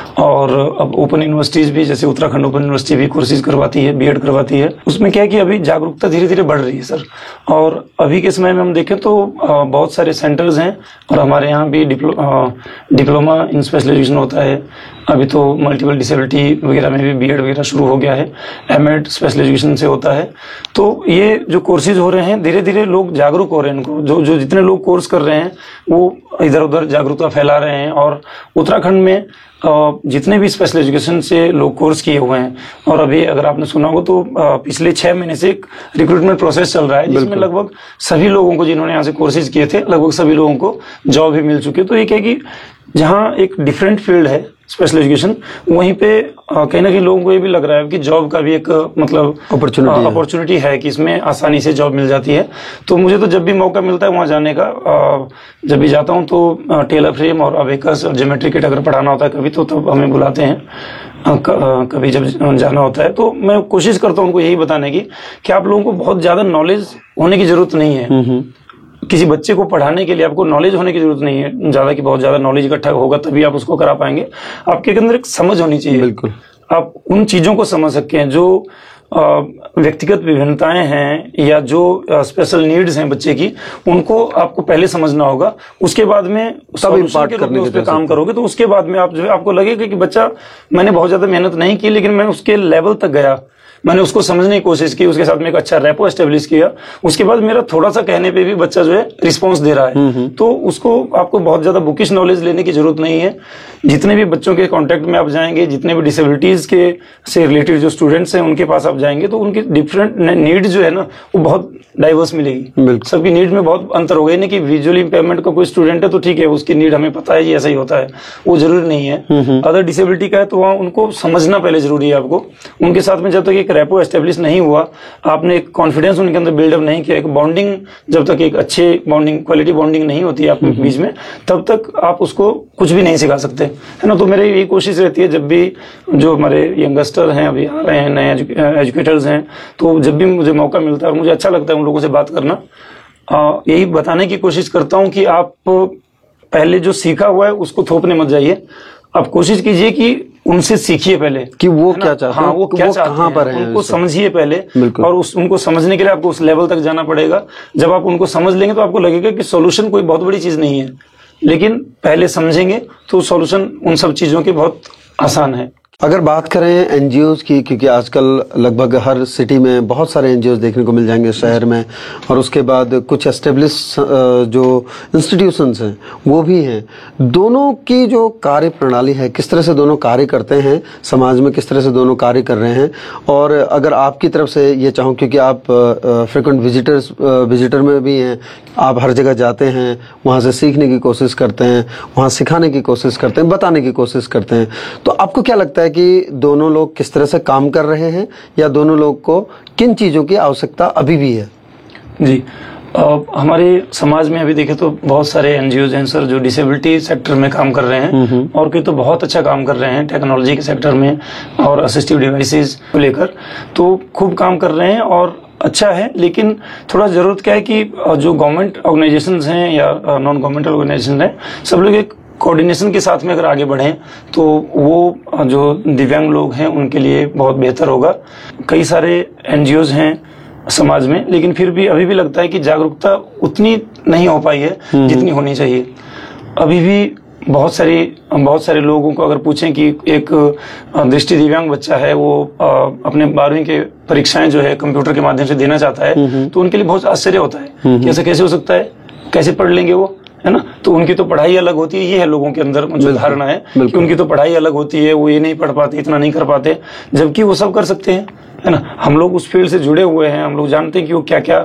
और अब ओपन यूनिवर्सिटीज भी, जैसे उत्तराखंड ओपन यूनिवर्सिटी भी कोर्सेज करवाती है, बीएड करवाती है। उसमें क्या है कि अभी जागरूकता धीरे धीरे बढ़ रही है सर। और अभी के समय में हम देखें तो बहुत सारे सेंटर्स हैं, और हमारे यहाँ भी Diplo, diploma in special education होता है। अभी तो मल्टीपल डिसेबिलिटी वगैरह में भी बीएड वगैरह शुरू हो गया है, एमएड स्पेशल एजुकेशन से होता है। तो ये जो कोर्सेज हो रहे हैं, धीरे धीरे लोग जागरूक हो रहे हैं इनको, जो जो जितने लोग कोर्स कर रहे हैं वो इधर उधर जागरूकता फैला रहे हैं। और उत्तराखंड में जितने भी स्पेशल एजुकेशन से लोग कोर्स किए हुए हैं, और अभी अगर आपने सुना हो तो पिछले छह महीने से एक रिक्रूटमेंट प्रोसेस चल रहा है, जिसमें लगभग सभी लोगों को, जिन्होंने यहाँ से कोर्सेज किए थे, लगभग सभी लोगों को जॉब भी मिल चुकी है। तो ये क्या कि जहाँ एक डिफरेंट फील्ड है स्पेशल एजुकेशन, वहीं पे कहीं ना कहीं लोगों को ये भी लग रहा है कि जॉब का भी एक मतलब अपॉर्चुनिटी अपॉर्चुनिटी है कि इसमें आसानी से जॉब मिल जाती है। तो मुझे तो जब भी मौका मिलता है वहाँ जाने का, जब भी जाता हूँ तो टेलर फ्रेम और अबेकस और ज्योमेट्री किट अगर पढ़ाना होता है कभी, तो तब हमें बुलाते हैं। कभी जब जाना होता है तो मैं कोशिश करता हूँ उनको यही बताने की कि आप लोगों को बहुत ज्यादा नॉलेज होने की जरूरत नहीं है। किसी बच्चे को पढ़ाने के लिए आपको नॉलेज होने की जरूरत नहीं है ज्यादा, कि बहुत ज्यादा नॉलेज इकट्ठा होगा तभी आप उसको करा पाएंगे। आपके अंदर एक समझ होनी चाहिए। बिल्कुल, आप उन चीजों को समझ सकते हैं जो व्यक्तिगत विभिन्नताएं हैं या जो स्पेशल नीड्स हैं बच्चे की, उनको आपको पहले समझना होगा। उसके बाद में सब इम्पार्ट करने उस पर काम करोगे तो उसके बाद में आप जो है आपको लगेगा कि बच्चा, मैंने बहुत ज्यादा मेहनत नहीं की लेकिन मैं उसके लेवल तक गया, मैंने उसको समझने की कोशिश की, उसके साथ में एक अच्छा रेपो एस्टेब्लिश किया। उसके बाद मेरा थोड़ा सा कहने पे भी बच्चा जो है रिस्पांस दे रहा है। तो उसको आपको बहुत ज्यादा बुकिश नॉलेज लेने की जरूरत नहीं है। जितने भी बच्चों के कांटेक्ट में आप जाएंगे, जितने भी डिसेबिलिटीज के से रिलेटेड जो स्टूडेंट्स हैं उनके पास आप जाएंगे, तो उनकी डिफरेंट नीड जो है ना वो बहुत डाइवर्स मिलेगी। सबकी नीड में बहुत अंतर होगा। नहीं कि विजुअली इंपेयरमेंट का कोई स्टूडेंट है तो ठीक है, उसकी नीड हमें पता है, ये ऐसा ही होता है, वो जरूरी नहीं है। अदर डिसेबिलिटी का है तो वहाँ उनको समझना पहले जरूरी है। आपको उनके साथ में जब तक एक रेपो एस्टेब्लिश नहीं हुआ, आपने एक कॉन्फिडेंस उनके अंदर बिल्डअप नहीं किया, एक बॉन्डिंग, जब तक एक अच्छे बॉन्डिंग, क्वालिटी बॉन्डिंग नहीं होती है आपके बीच में, तब तक आप उसको कुछ भी नहीं सिखा सकते, है ना। तो मेरी यही कोशिश रहती है, जब भी जो हमारे यंगस्टर हैं अभी आ रहे हैं, नए एजुकेटर्स हैं, तो जब भी मुझे मौका मिलता है और मुझे अच्छा लगता है उन लोगों से बात करना, यही बताने की कोशिश करता हूं कि आप पहले जो सीखा हुआ है उसको थोपने मत जाइए। आप कोशिश कीजिए कि उनसे सीखिए पहले कि वो क्या चाहते हैं, हाँ, वो क्या चाहते कहाँ पर हैं, उनको समझिए पहले। और उस उनको समझने के लिए आपको उस लेवल तक जाना पड़ेगा। जब आप उनको समझ लेंगे तो आपको लगेगा कि सॉल्यूशन कोई बहुत बड़ी चीज नहीं है, लेकिन पहले समझेंगे तो सॉल्यूशन उन सब चीजों के बहुत आसान है। अगर बात करें एनजीओज की, क्योंकि आजकल लगभग हर सिटी में बहुत सारे एनजीओज देखने को मिल जाएंगे शहर में, और उसके बाद कुछ एस्टेब्लिश जो इंस्टीट्यूशंस हैं वो भी हैं, दोनों की जो कार्य प्रणाली है, किस तरह से दोनों कार्य करते हैं समाज में, किस तरह से दोनों कार्य कर रहे हैं। और अगर आपकी तरफ से ये चाहूँ, क्योंकि आप फ्रिक्वेंट विजिटर्स विजिटर में भी हैं, आप हर जगह जाते हैं, वहाँ से सीखने की कोशिश करते हैं, वहाँ सिखाने की कोशिश करते हैं, बताने की कोशिश करते हैं, तो आपको क्या लगता है कि दोनों लोग किस तरह से काम कर रहे हैं, या दोनों लोग को किन चीजों की आवश्यकता अभी भी है? जी, आ, हमारे समाज में अभी देखें तो बहुत सारे एनजीओज हैं सर जो डिसेबिलिटी सेक्टर में काम कर रहे हैं, और कोई तो बहुत अच्छा काम कर रहे हैं टेक्नोलॉजी के सेक्टर में और असिस्टिव डिवाइसेस को लेकर, तो खूब काम कर रहे हैं और अच्छा है। लेकिन थोड़ा जरूरत क्या है कि जो गवर्नमेंट ऑर्गेनाइजेशंस हैं या नॉन गवर्नमेंटल ऑर्गेनाइजेशन हैं, सब लोग एक कोऑर्डिनेशन के साथ में अगर आगे बढ़ें तो वो जो दिव्यांग लोग हैं उनके लिए बहुत बेहतर होगा। कई सारे एनजीओज हैं, समाज में, लेकिन फिर भी अभी भी लगता है कि जागरूकता उतनी नहीं हो पाई है जितनी होनी चाहिए। अभी भी बहुत सारी बहुत सारे लोगों को अगर पूछें कि एक दृष्टि दिव्यांग बच्चा है, वो अपने बारहवीं के परीक्षाएं जो है कंप्यूटर के माध्यम से देना चाहता है, तो उनके लिए बहुत आश्चर्य होता है कि ऐसा कैसे हो सकता है, कैसे पढ़ लेंगे वो, है ना। तो उनकी तो पढ़ाई अलग होती है, ये है लोगों के अंदर जो धारणा है कि उनकी तो पढ़ाई अलग होती है, वो ये नहीं पढ़ पाते, इतना नहीं कर पाते, जबकि वो सब कर सकते हैं, है ना। हम लोग उस फील्ड से जुड़े हुए हैं, हम लोग जानते हैं कि वो क्या क्या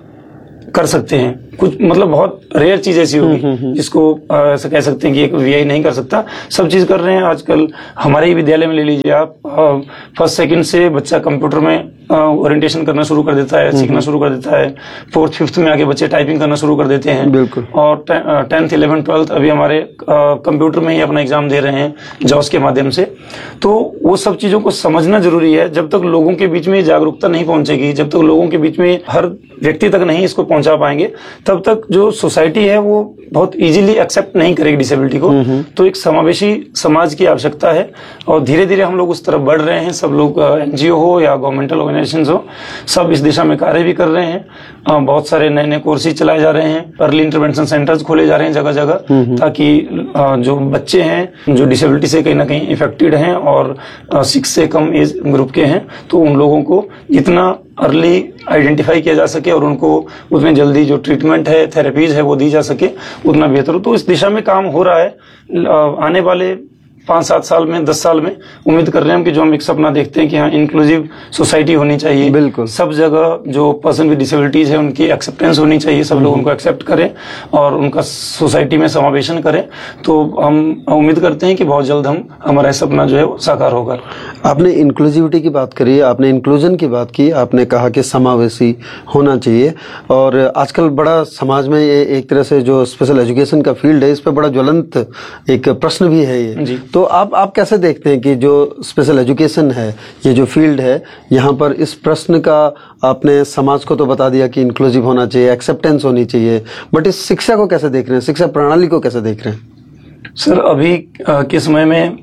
कर सकते हैं। कुछ मतलब बहुत रेयर चीज ऐसी होगी जिसको ऐसा कह सकते हैं कि एक वीआई नहीं कर सकता, सब चीज कर रहे हैं। आजकल हमारे ही विद्यालय में ले लीजिए आप, फर्स्ट सेकंड से बच्चा कंप्यूटर में ओरिएंटेशन करना शुरू कर देता है, सीखना शुरू कर देता है। फोर्थ फिफ्थ में आगे बच्चे टाइपिंग करना शुरू कर देते हैं। बिल्कुल। और टेंथ इलेवन ट्वेल्थ अभी हमारे कंप्यूटर में ही अपना एग्जाम दे रहे हैं जॉस के माध्यम से। तो वो सब चीजों को समझना जरूरी है। जब तक लोगों के बीच में जागरूकता नहीं पहुंचेगी, जब तक लोगों के बीच में हर व्यक्ति तक नहीं इसको पहुंचा पाएंगे, तब तक जो सोसाइटी है वो बहुत इजीली एक्सेप्ट नहीं करेगी डिसेबिलिटी को। तो एक समावेशी समाज की आवश्यकता है और धीरे धीरे हम लोग उस तरफ बढ़ रहे हैं। सब लोग एनजीओ हो या गवर्नमेंटल ऑर्गेनाइजेशंस हो, सब इस दिशा में कार्य भी कर रहे हैं। बहुत सारे नए नए कोर्सेज चलाए जा रहे हैं, अर्ली इंटरवेंशन सेंटर्स खोले जा रहे हैं जगह जगह, ताकि जो बच्चे हैं जो डिसेबिलिटी से कहीं ना कहीं इफेक्टेड हैं और सिक्स से कम एज ग्रुप के हैं, तो उन लोगों को जितना अर्ली आइडेंटिफाई किया जा सके और उनको उसमें जल्दी जो ट्रीटमेंट है, थेरेपीज है, वो दी जा सके, उतना बेहतर हो। तो इस दिशा में काम हो रहा है। आने वाले पांच सात साल में, दस साल में उम्मीद कर रहे हैं हम कि जो हम एक सपना देखते हैं कि हाँ इंक्लूसिव सोसाइटी होनी चाहिए। बिल्कुल। सब जगह जो पर्सन विद डिसेबिलिटीज है उनकी एक्सेप्टेंस होनी चाहिए, सब लोग उनको एक्सेप्ट करें और उनका सोसाइटी में समावेशन करें। तो हम उम्मीद करते हैं कि बहुत जल्द हम हमारा सपना जो है वो साकार होगा। आपने इंक्लूसिविटी की बात करी, आपने इंक्लूजन की बात की, आपने कहा कि समावेशी होना चाहिए। और आजकल बड़ा समाज में ये एक तरह से जो स्पेशल एजुकेशन का फील्ड है, इस पर बड़ा ज्वलंत एक प्रश्न भी है ये जी। तो आप आप कैसे देखते हैं कि जो स्पेशल एजुकेशन है, ये जो फील्ड है, यहाँ पर इस प्रश्न का आपने समाज को तो बता दिया कि इंक्लूसिव होना चाहिए, एक्सेप्टेंस होनी चाहिए, बट इस शिक्षा को कैसे देख रहे हैं, शिक्षा प्रणाली को कैसे देख रहे हैं? सर अभी के समय में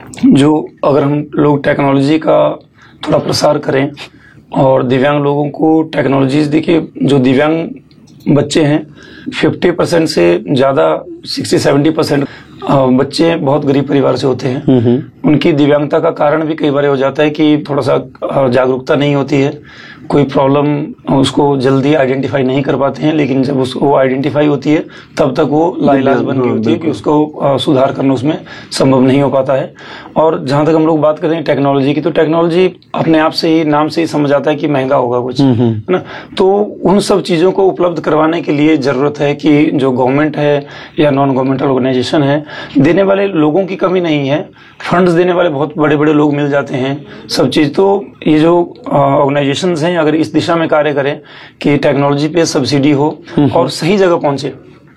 जो अगर हम लोग टेक्नोलॉजी का थोड़ा प्रसार करें और दिव्यांग लोगों को टेक्नोलॉजीज, देखिए जो दिव्यांग बच्चे हैं फिफ्टी परसेंट से ज्यादा सिक्सटी सेवेंटी परसेंट बच्चे बहुत गरीब परिवार से होते हैं। उनकी दिव्यांगता का कारण भी कई बार हो जाता है कि थोड़ा सा जागरूकता नहीं होती है, कोई प्रॉब्लम उसको जल्दी आइडेंटिफाई नहीं कर पाते हैं, लेकिन जब उसको आइडेंटिफाई होती है तब तक वो लाइलाज बन गई होती है कि उसको सुधार करना उसमें संभव नहीं हो पाता है। और जहां तक हम लोग बात करें टेक्नोलॉजी की, तो टेक्नोलॉजी अपने आप से ही, नाम से ही समझ आता है कि महंगा होगा कुछ, है ना। तो उन सब चीजों को उपलब्ध करवाने के लिए जरूरत है कि जो गवर्नमेंट है या नॉन गवर्नमेंटल ऑर्गेनाइजेशन है, देने वाले लोगों की कमी नहीं है, फंड्स देने वाले बहुत बड़े बड़े लोग मिल जाते हैं, सब चीज। तो ये जो ऑर्गेनाइजेशंस हैं अगर इस दिशा में कार्य करें कि टेक्नोलॉजी पे सब्सिडी हो और सही जगह पहुंचे।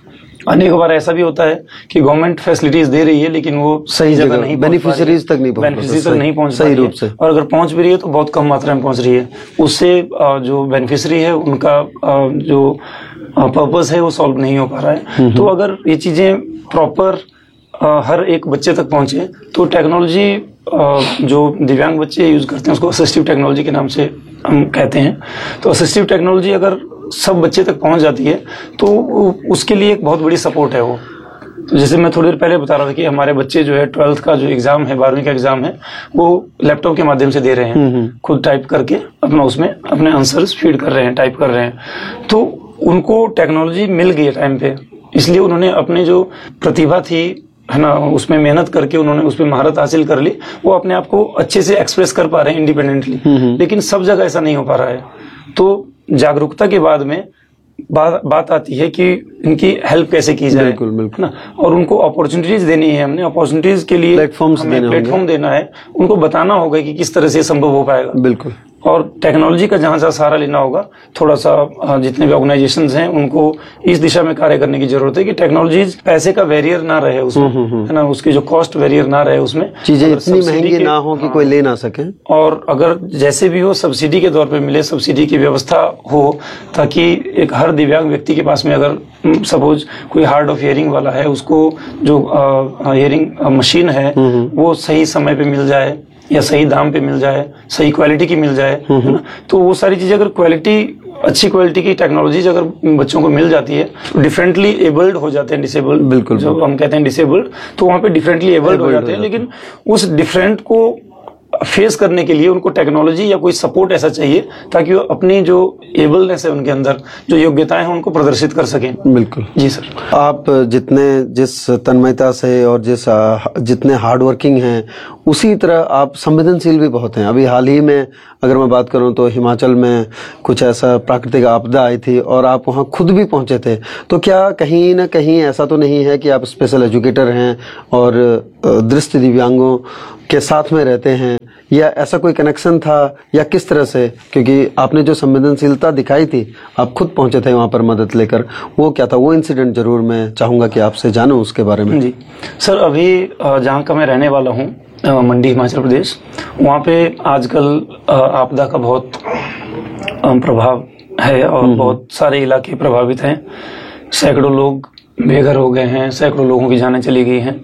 अनेक बार ऐसा भी होता है कि गवर्नमेंट फैसिलिटीज दे रही है लेकिन वो सही जगह नहीं, बेनिफिशियरीज तक नहीं बेनिफिशियरीज तक नहीं पहुंच सही रूप से, और अगर पहुंच भी रही है तो बहुत कम मात्रा में पहुंच रही है। उससे जो बेनिफिशियरी है उनका जो पर्पस है वो सॉल्व नहीं हो पा रहा है। तो अगर ये चीजें प्रॉपर हर एक बच्चे तक पहुंचे तो टेक्नोलॉजी जो दिव्यांग बच्चे यूज करते हैं उसको असिस्टिव टेक्नोलॉजी के नाम से हम कहते हैं। तो असिस्टिव टेक्नोलॉजी अगर सब बच्चे तक पहुंच जाती है तो उसके लिए एक बहुत बड़ी सपोर्ट है वो। तो जैसे मैं थोड़ी देर पहले बता रहा था कि हमारे बच्चे जो है ट्वेल्थ का जो एग्जाम है, बारहवीं का एग्जाम है, वो लैपटॉप के माध्यम से दे रहे हैं, खुद टाइप करके अपना उसमें अपने आंसर्स फीड कर रहे हैं, टाइप कर रहे हैं। तो उनको टेक्नोलॉजी मिल गई है टाइम पे, इसलिए उन्होंने अपने जो प्रतिभा थी है ना, उसमें मेहनत करके उन्होंने उसमें महारत हासिल कर ली, वो अपने आप को अच्छे से एक्सप्रेस कर पा रहे हैं इंडिपेंडेंटली। लेकिन सब जगह ऐसा नहीं हो पा रहा है। तो जागरूकता के बाद में बात बात आती है कि इनकी हेल्प कैसे की जाए, बिल्कुल बिल्कुल ना, और उनको अपॉर्चुनिटीज देनी है। हमने अपॉर्चुनिटीज के लिए प्लेटफॉर्म्स देना प्लेटफॉर्म देना है, उनको बताना होगा कि किस तरह से संभव हो पाएगा। बिल्कुल। और टेक्नोलॉजी का जहां जहां सहारा लेना होगा, थोड़ा सा जितने भी ऑर्गेनाइजेशंस हैं उनको इस दिशा में कार्य करने की जरूरत है कि टेक्नोलॉजी पैसे का बैरियर ना रहे उसमें, है ना, उसकी जो कॉस्ट बैरियर ना रहे उसमें, चीजें इतनी महंगी ना हो कि कोई ले ना सके, और अगर जैसे भी हो सब्सिडी के तौर पे मिले, सब्सिडी की व्यवस्था हो, ताकि एक हर दिव्यांग व्यक्ति के पास में अगर सपोज कोई हार्ड ऑफ हियरिंग वाला है, उसको जो हियरिंग मशीन है वो सही समय पे मिल जाए, या सही दाम पे मिल जाए, सही क्वालिटी की मिल जाए, है ना। तो वो सारी चीजें अगर क्वालिटी अच्छी क्वालिटी की टेक्नोलॉजीज अगर बच्चों को मिल जाती है, डिफरेंटली एबल्ड हो जाते हैं, डिसेबल्ड, बिल्कुल जो हम कहते हैं डिसेबल्ड, तो वहाँ पे डिफरेंटली एबल्ड हो जाते हैं। लेकिन उस डिफरेंट को फेस करने के लिए उनको टेक्नोलॉजी या कोई सपोर्ट ऐसा चाहिए ताकि वो अपनी जो एबलनेस है उनके अंदर, जो योग्यताएं हैं, उनको प्रदर्शित कर सकें। बिल्कुल जी सर। आप जितने जिस तन्मयता से और जिस जितने हार्ड वर्किंग हैं, उसी तरह आप संवेदनशील भी बहुत हैं। अभी हाल ही में अगर मैं बात करूं तो हिमाचल में कुछ ऐसा प्राकृतिक आपदा आई थी और आप वहां खुद भी पहुंचे थे। तो क्या कहीं ना कहीं ऐसा तो नहीं है कि आप स्पेशल एजुकेटर हैं और दृष्टि दिव्यांगों के साथ में रहते हैं, या ऐसा कोई कनेक्शन था, या किस तरह से? क्योंकि आपने जो संवेदनशीलता दिखाई थी, आप खुद पहुंचे थे वहां पर मदद लेकर, वो क्या था? वो इंसिडेंट जरूर मैं चाहूंगा कि आपसे जानूं उसके बारे में। जी सर, अभी जहाँ का मैं रहने वाला हूँ, मंडी हिमाचल प्रदेश, वहाँ पे आजकल आपदा का बहुत प्रभाव है और बहुत सारे इलाके प्रभावित हैं। सैकड़ों लोग बेघर हो गए हैं, सैकड़ों लोगों की जानें चली गई हैं।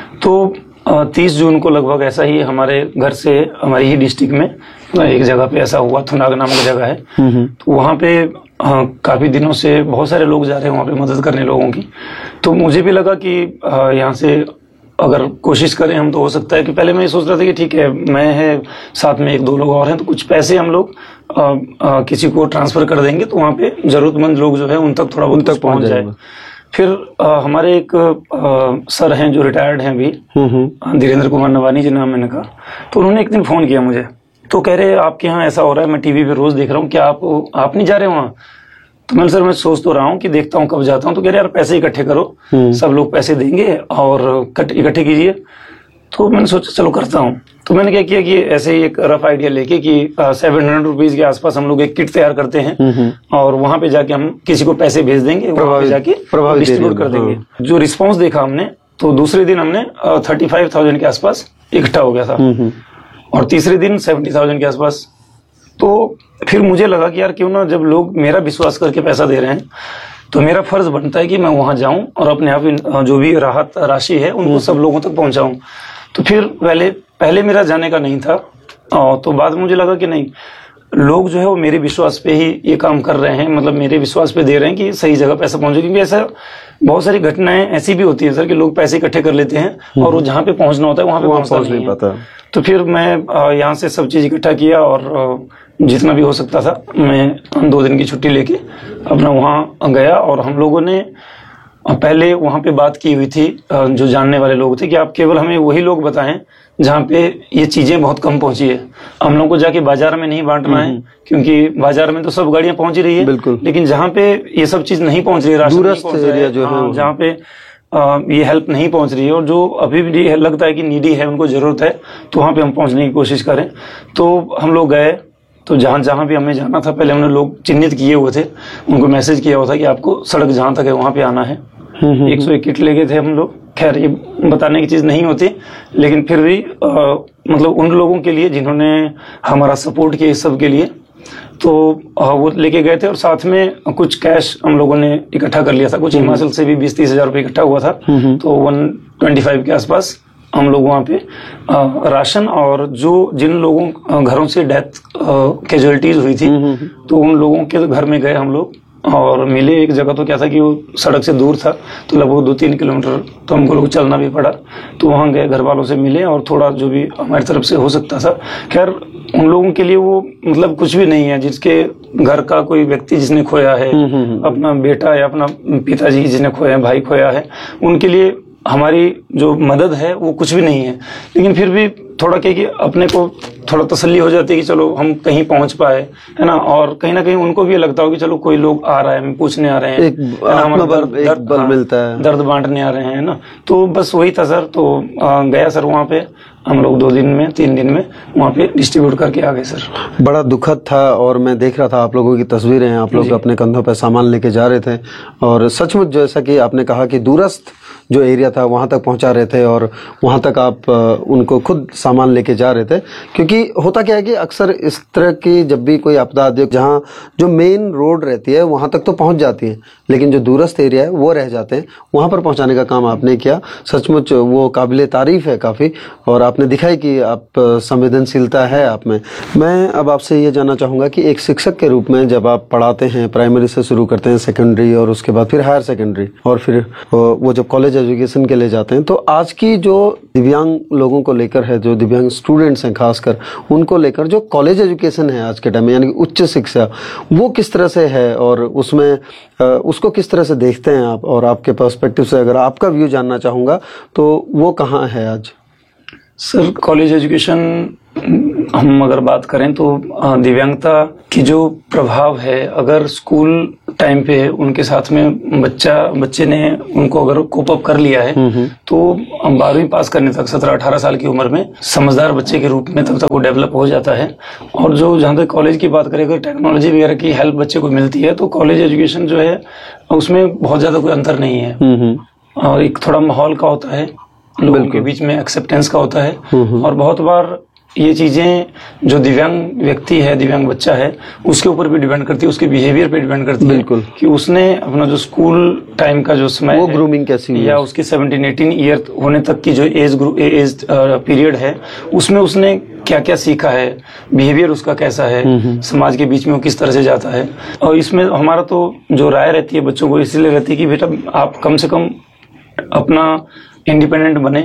तो तीस जून को लगभग ऐसा ही हमारे घर से, हमारी ही डिस्ट्रिक्ट में एक जगह पे ऐसा हुआ, थुनाग नामक जगह है, तो वहाँ पे हाँ, काफी दिनों से बहुत सारे लोग जा रहे हैं वहाँ पे मदद करने लोगों की। तो मुझे भी लगा कि यहाँ से अगर कोशिश करें हम तो हो सकता है कि पहले मैं ये सोच रहा था कि ठीक है, मैं है, साथ में एक दो लोग और हैं, तो कुछ पैसे हम लोग आ, आ, किसी को ट्रांसफर कर देंगे तो वहाँ पे जरूरतमंद लोग जो है उन तक थोड़ा बहुत तक पहुँच जाए। फिर आ, हमारे एक आ, सर हैं जो रिटायर्ड हैं अभी, धीरेन्द्र कुमार नवानी जी नाम मैंने कहा, तो उन्होंने एक दिन फोन किया मुझे, तो कह रहे आपके यहाँ ऐसा हो रहा है, मैं टीवी पे रोज देख रहा हूँ, क्या आप आप नहीं जा रहे वहाँ? तो मैंने सर मैं सोच तो रहा हूँ कि देखता हूँ कब जाता हूँ। तो कह रहे यार पैसे इकट्ठे करो, सब लोग पैसे देंगे और इकट्ठे कीजिए। तो मैंने सोचा चलो करता हूँ। तो मैंने क्या किया कि ऐसे ही एक रफ आइडिया लेके कि सेवन हंड्रेड रुपीज के आसपास हम लोग एक किट तैयार करते हैं और वहां पे जाके हम किसी को पैसे भेज देंगे, वहां पे जाके डिस्ट्रीब्यूट कर देंगे। जो रिस्पांस देखा हमने, तो दूसरे दिन हमने थर्टी फाइव थाउजेंड के आसपास इकट्ठा हो गया था और तीसरे दिन सेवेंटी थाउजेंड के आसपास। तो फिर मुझे लगा कि यार क्यों ना, जब लोग मेरा विश्वास करके पैसा दे रहे हैं तो मेरा फर्ज बनता है कि मैं वहां जाऊं और अपने आप जो भी राहत राशि है उनको सब लोगों तक पहुंचाऊं। तो फिर पहले पहले मेरा जाने का नहीं था, और तो बाद में मुझे लगा कि नहीं, लोग जो है वो मेरे विश्वास पे ही ये काम कर रहे हैं, मतलब मेरे विश्वास पे दे रहे हैं कि सही जगह पैसा पहुंचे। क्योंकि ऐसा बहुत सारी घटनाएं ऐसी भी होती है सर कि लोग पैसे इकट्ठे कर लेते हैं और वो जहाँ पे पहुंचना होता है वहां पे पहुंचता नहीं पाता। तो फिर मैं यहाँ से सब चीज इकट्ठा किया और जितना भी हो सकता था मैं दो दिन की छुट्टी लेके अपना वहां गया। और हम लोगों ने पहले वहां पे बात की हुई थी, जो जानने वाले लोग थे, कि आप केवल हमें वही लोग बताएं जहाँ पे ये चीजें बहुत कम पहुंची है। हम लोग को जाके बाजार में नहीं बांटना है, क्योंकि बाजार में तो सब गाड़ियां पहुंच रही है, लेकिन जहाँ पे ये सब चीज नहीं पहुंच रही है, राशन नहीं पहुंच रहा है, जो है जहाँ पे आ, ये हेल्प नहीं पहुंच रही है और जो अभी भी लगता है कि नीडी है, उनको जरूरत है, तो वहां पे हम पहुंचने की कोशिश करें। तो हम लोग गए, तो जहां जहां भी हमें जाना था पहले हमने लोग चिन्हित किए हुए थे, उनको मैसेज किया हुआ था कि आपको सड़क जहां तक है वहां पे आना है। एक सौ एक किट ले गए थे हम लोग। खैर ये बताने की चीज नहीं होती, लेकिन फिर भी आ, मतलब उन लोगों के लिए जिन्होंने हमारा सपोर्ट किया इस सब के लिए, तो आ, वो लेके गए थे। और साथ में कुछ कैश हम लोगों ने इकट्ठा कर लिया था, कुछ हिमाचल से भी बीस तीस हजार रुपये इकट्ठा हुआ था, तो वन ट्वेंटी फाइव के आसपास हम लोग वहाँ पे आ, राशन और जो जिन लोगों घरों से डेथ कैजुअलिटीज हुई थी, तो उन लोगों के घर में गए हम लोग और मिले। एक जगह तो क्या था कि वो सड़क से दूर था, तो लगभग दो तीन किलोमीटर तो हमको लोग चलना भी पड़ा। तो वहाँ गए, घर वालों से मिले और थोड़ा जो भी हमारी तरफ से हो सकता था। खैर उन लोगों के लिए वो मतलब कुछ भी नहीं है, जिसके घर का कोई व्यक्ति जिसने खोया है, अपना बेटा या अपना पिताजी जिसने खोया है, भाई खोया है, उनके लिए हमारी जो मदद है वो कुछ भी नहीं है। लेकिन फिर भी थोड़ा क्या कि अपने को थोड़ा तसल्ली हो जाती है कि चलो हम कहीं पहुंच पाए, है ना, और कहीं ना कहीं उनको भी लगता हो कि चलो कोई लोग आ रहा है, हमें पूछने आ रहे हैं, एक दर्द, एक दर्द, बल हाँ, मिलता है, दर्द बांटने आ रहे हैं, है ना। तो बस वही था सर। तो आ, गया सर वहाँ पे हम लोग दो दिन में तीन दिन में वहाँ पे डिस्ट्रीब्यूट करके आ गए सर। बड़ा दुखद था और मैं देख रहा था आप लोगों की तस्वीरें, आप लोग अपने कंधों पे सामान लेके जा रहे थे और सचमुच जैसा कि आपने कहा कि दूरस्थ जो एरिया था वहां तक पहुंचा रहे थे और वहां तक आप उनको खुद सामान लेके जा रहे थे। क्योंकि होता क्या है कि अक्सर इस तरह की जब भी कोई आपदा आती है, जहां जो मेन रोड रहती है वहां तक तो पहुंच जाती है, लेकिन जो दूरस्थ एरिया है वो रह जाते हैं, वहां पर पहुंचाने का काम आपने किया। सचमुच वो काबिले तारीफ है काफी, और आपने दिखाई कि आप अ, संवेदनशीलता है आप में। मैं अब आपसे ये जानना चाहूँगा कि एक शिक्षक के रूप में जब आप पढ़ाते हैं, प्राइमरी से शुरू करते हैं, सेकेंडरी और उसके बाद फिर हायर सेकेंडरी और फिर अ, वो जब कॉलेज एजुकेशन के लिए जाते हैं, तो आज की जो दिव्यांग लोगों को लेकर है, जो दिव्यांग स्टूडेंट्स हैं खासकर, उनको लेकर जो कॉलेज एजुकेशन है आज के टाइम में, यानी कि उच्च शिक्षा, वो किस तरह से है और उसमें अ, उसको किस तरह से देखते हैं आप, और आपके पर्सपेक्टिव से अगर आपका व्यू जानना चाहूँगा तो वो कहाँ है आज? सर, कॉलेज एजुकेशन हम अगर बात करें तो अ, दिव्यांगता की जो प्रभाव है, अगर स्कूल टाइम पे उनके साथ में बच्चा बच्चे ने उनको अगर कोप अप कर लिया है तो बारहवीं पास करने तक, सत्रह अठारह साल की उम्र में समझदार बच्चे के रूप में तब तक वो डेवलप हो जाता है। और जो जहाँ तक कॉलेज की बात करें, अगर टेक्नोलॉजी वगैरह की हेल्प बच्चे को मिलती है तो कॉलेज एजुकेशन जो है उसमें बहुत ज्यादा कोई अंतर नहीं है। और एक थोड़ा माहौल का होता है, लोगों के बीच में एक्सेप्टेंस का होता है। और बहुत बार ये चीजें जो दिव्यांग व्यक्ति है, दिव्यांग बच्चा है, उसके ऊपर भी डिपेंड करती है, उसके बिहेवियर पे डिपेंड करती है कि उसने अपना जो स्कूल टाइम का जो समय वो ग्रूमिंग कैसी हुई, या उसकी सत्रह अठारह ईयर होने तक की जो एज ग्रुप एज पीरियड है, उसमें उसने क्या क्या सीखा है, बिहेवियर उसका कैसा है, समाज के बीच में वो किस तरह से जाता है। और इसमें हमारा तो जो राय रहती है बच्चों को इसलिए रहती है कि बेटा आप कम से कम अपना इंडिपेंडेंट बने,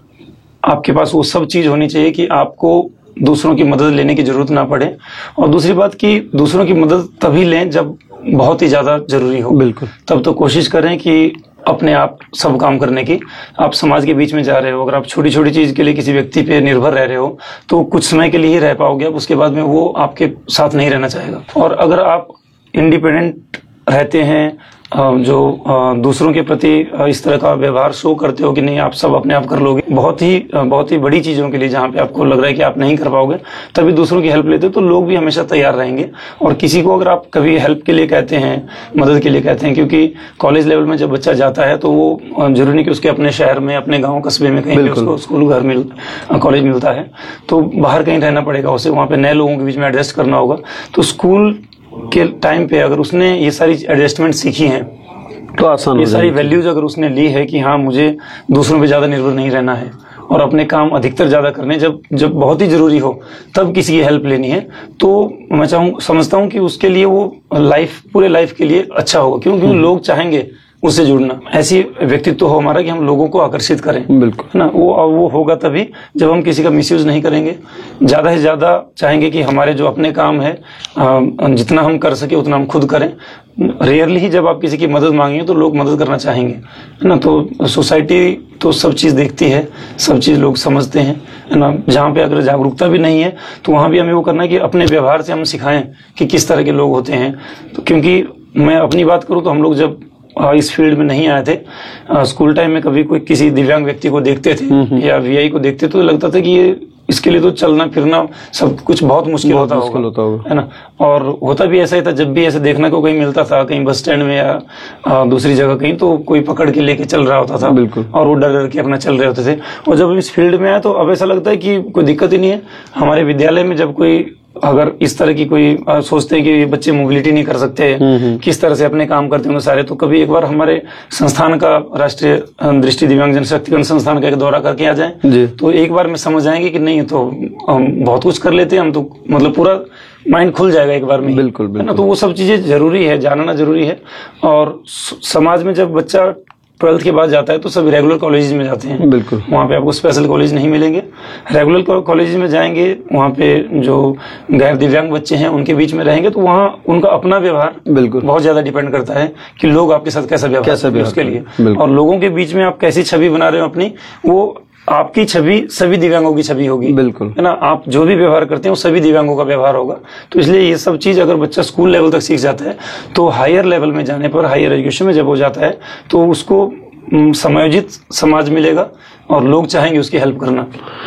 आपके पास वो सब चीज होनी चाहिए कि आपको दूसरों की मदद लेने की जरूरत ना पड़े। और दूसरी बात कि दूसरों की मदद तभी लें जब बहुत ही ज्यादा जरूरी हो। बिल्कुल, तब तो कोशिश करें कि अपने आप सब काम करने की। आप समाज के बीच में जा रहे हो, अगर आप छोटी छोटी चीज के लिए किसी व्यक्ति पे निर्भर रह रहे हो तो कुछ समय के लिए ही रह पाओगे, अब उसके बाद में वो आपके साथ नहीं रहना चाहेगा। और अगर आप इंडिपेंडेंट रहते हैं, जो दूसरों के प्रति इस तरह का व्यवहार शो करते हो कि नहीं आप सब अपने आप कर लोगे, बहुत ही बहुत ही बड़ी चीजों के लिए जहां पे आपको लग रहा है कि आप नहीं कर पाओगे, तभी दूसरों की हेल्प लेते हो तो लोग भी हमेशा तैयार रहेंगे। और किसी को अगर आप कभी हेल्प के लिए कहते हैं, मदद के लिए कहते हैं, क्योंकि कॉलेज लेवल में जब बच्चा जाता है तो वो जरूरी नहीं कि उसके अपने शहर में, अपने गाँव कस्बे में कहीं उसको स्कूल घर मिल कॉलेज मिलता है, तो बाहर कहीं रहना पड़ेगा उसे, वहां पे नए लोगों के बीच में एडजस्ट करना होगा। तो स्कूल के टाइम पे अगर उसने ये सारी एडजस्टमेंट सीखी हैं तो आसान, ये सारी वैल्यूज अगर उसने ली है कि हाँ मुझे दूसरों पे ज्यादा निर्भर नहीं रहना है और अपने काम अधिकतर ज्यादा करने, जब जब बहुत ही जरूरी हो तब किसी की हेल्प लेनी है, तो मैं चाहूँ समझता हूँ कि उसके लिए वो लाइफ, पूरे लाइफ के लिए अच्छा होगा। क्यों? क्योंकि लोग चाहेंगे उससे जुड़ना। ऐसी व्यक्तित्व हो हमारा कि हम लोगों को आकर्षित करें, बिल्कुल है ना। वो वो होगा तभी जब हम किसी का मिसयूज नहीं करेंगे, ज्यादा से ज्यादा चाहेंगे कि हमारे जो अपने काम है जितना हम कर सके उतना हम खुद करें। रेयरली ही जब आप किसी की मदद मांगेंगे तो लोग मदद करना चाहेंगे, है ना। तो सोसाइटी तो सब चीज देखती है, सब चीज लोग समझते हैं, है ना। जहाँ पे अगर जागरूकता भी नहीं है तो वहां भी हमें वो करना है कि अपने व्यवहार से हम सिखाएं कि किस तरह के लोग होते हैं। तो क्योंकि मैं अपनी बात करूं तो हम लोग जब इस फील्ड में नहीं आए थे, स्कूल टाइम में कभी कोई किसी दिव्यांग व्यक्ति को देखते थे या वीआई को देखते तो लगता था कि ये इसके लिए तो चलना फिरना सब कुछ बहुत मुश्किल होता होगा, है ना। और होता भी ऐसा ही था, जब भी ऐसे देखने को कहीं मिलता था, कहीं बस स्टैंड में या दूसरी जगह कहीं, तो कोई पकड़ के लेके चल रहा होता था, बिल्कुल, और वो डर डर के अपना चल रहे होते थे। और जब इस फील्ड में आए तो अब ऐसा लगता है कि कोई दिक्कत ही नहीं है। हमारे विद्यालय में जब कोई अगर इस तरह की कोई आ, सोचते हैं कि ये बच्चे मोबिलिटी नहीं कर सकते, किस तरह से अपने काम करते होंगे सारे, तो कभी एक बार हमारे संस्थान का, राष्ट्रीय दृष्टि दिव्यांग जन शक्तिकरण संस्थान का एक दौरा करके आ जाएं तो एक बार में समझ आएंगे कि नहीं तो हम बहुत कुछ कर लेते हैं हम, तो मतलब पूरा माइंड खुल जाएगा एक बार में, बिल्कुल, बिल्कुल। है ना। तो वो सब चीजें जरूरी है, जानना जरूरी है। और समाज में जब बच्चा ट्वेल्थ के बाद जाता है तो सब रेगुलर कॉलेज में जाते हैं, बिल्कुल, वहाँ पे आपको स्पेशल कॉलेज नहीं मिलेंगे। रेगुलर कॉलेज में जाएंगे, वहाँ पे जो गैर दिव्यांग बच्चे हैं उनके बीच में रहेंगे तो वहाँ उनका अपना व्यवहार बिल्कुल बहुत ज्यादा डिपेंड करता है कि लोग आपके साथ कैसा व्यवहार कैसा व्यवहार उसके लिए। और लोगों के बीच में आप कैसी छवि बना रहे हो अपनी, वो आपकी छवि सभी दिव्यांगों की छवि होगी, बिल्कुल, है ना। आप जो भी व्यवहार करते हैं वो सभी दिव्यांगों का व्यवहार होगा। तो इसलिए ये सब चीज अगर बच्चा स्कूल लेवल तक सीख जाता है तो हायर लेवल में जाने पर, हायर एजुकेशन में जब हो जाता है तो उसको समायोजित समाज मिलेगा और लोग चाहेंगे उसकी हेल्प करना।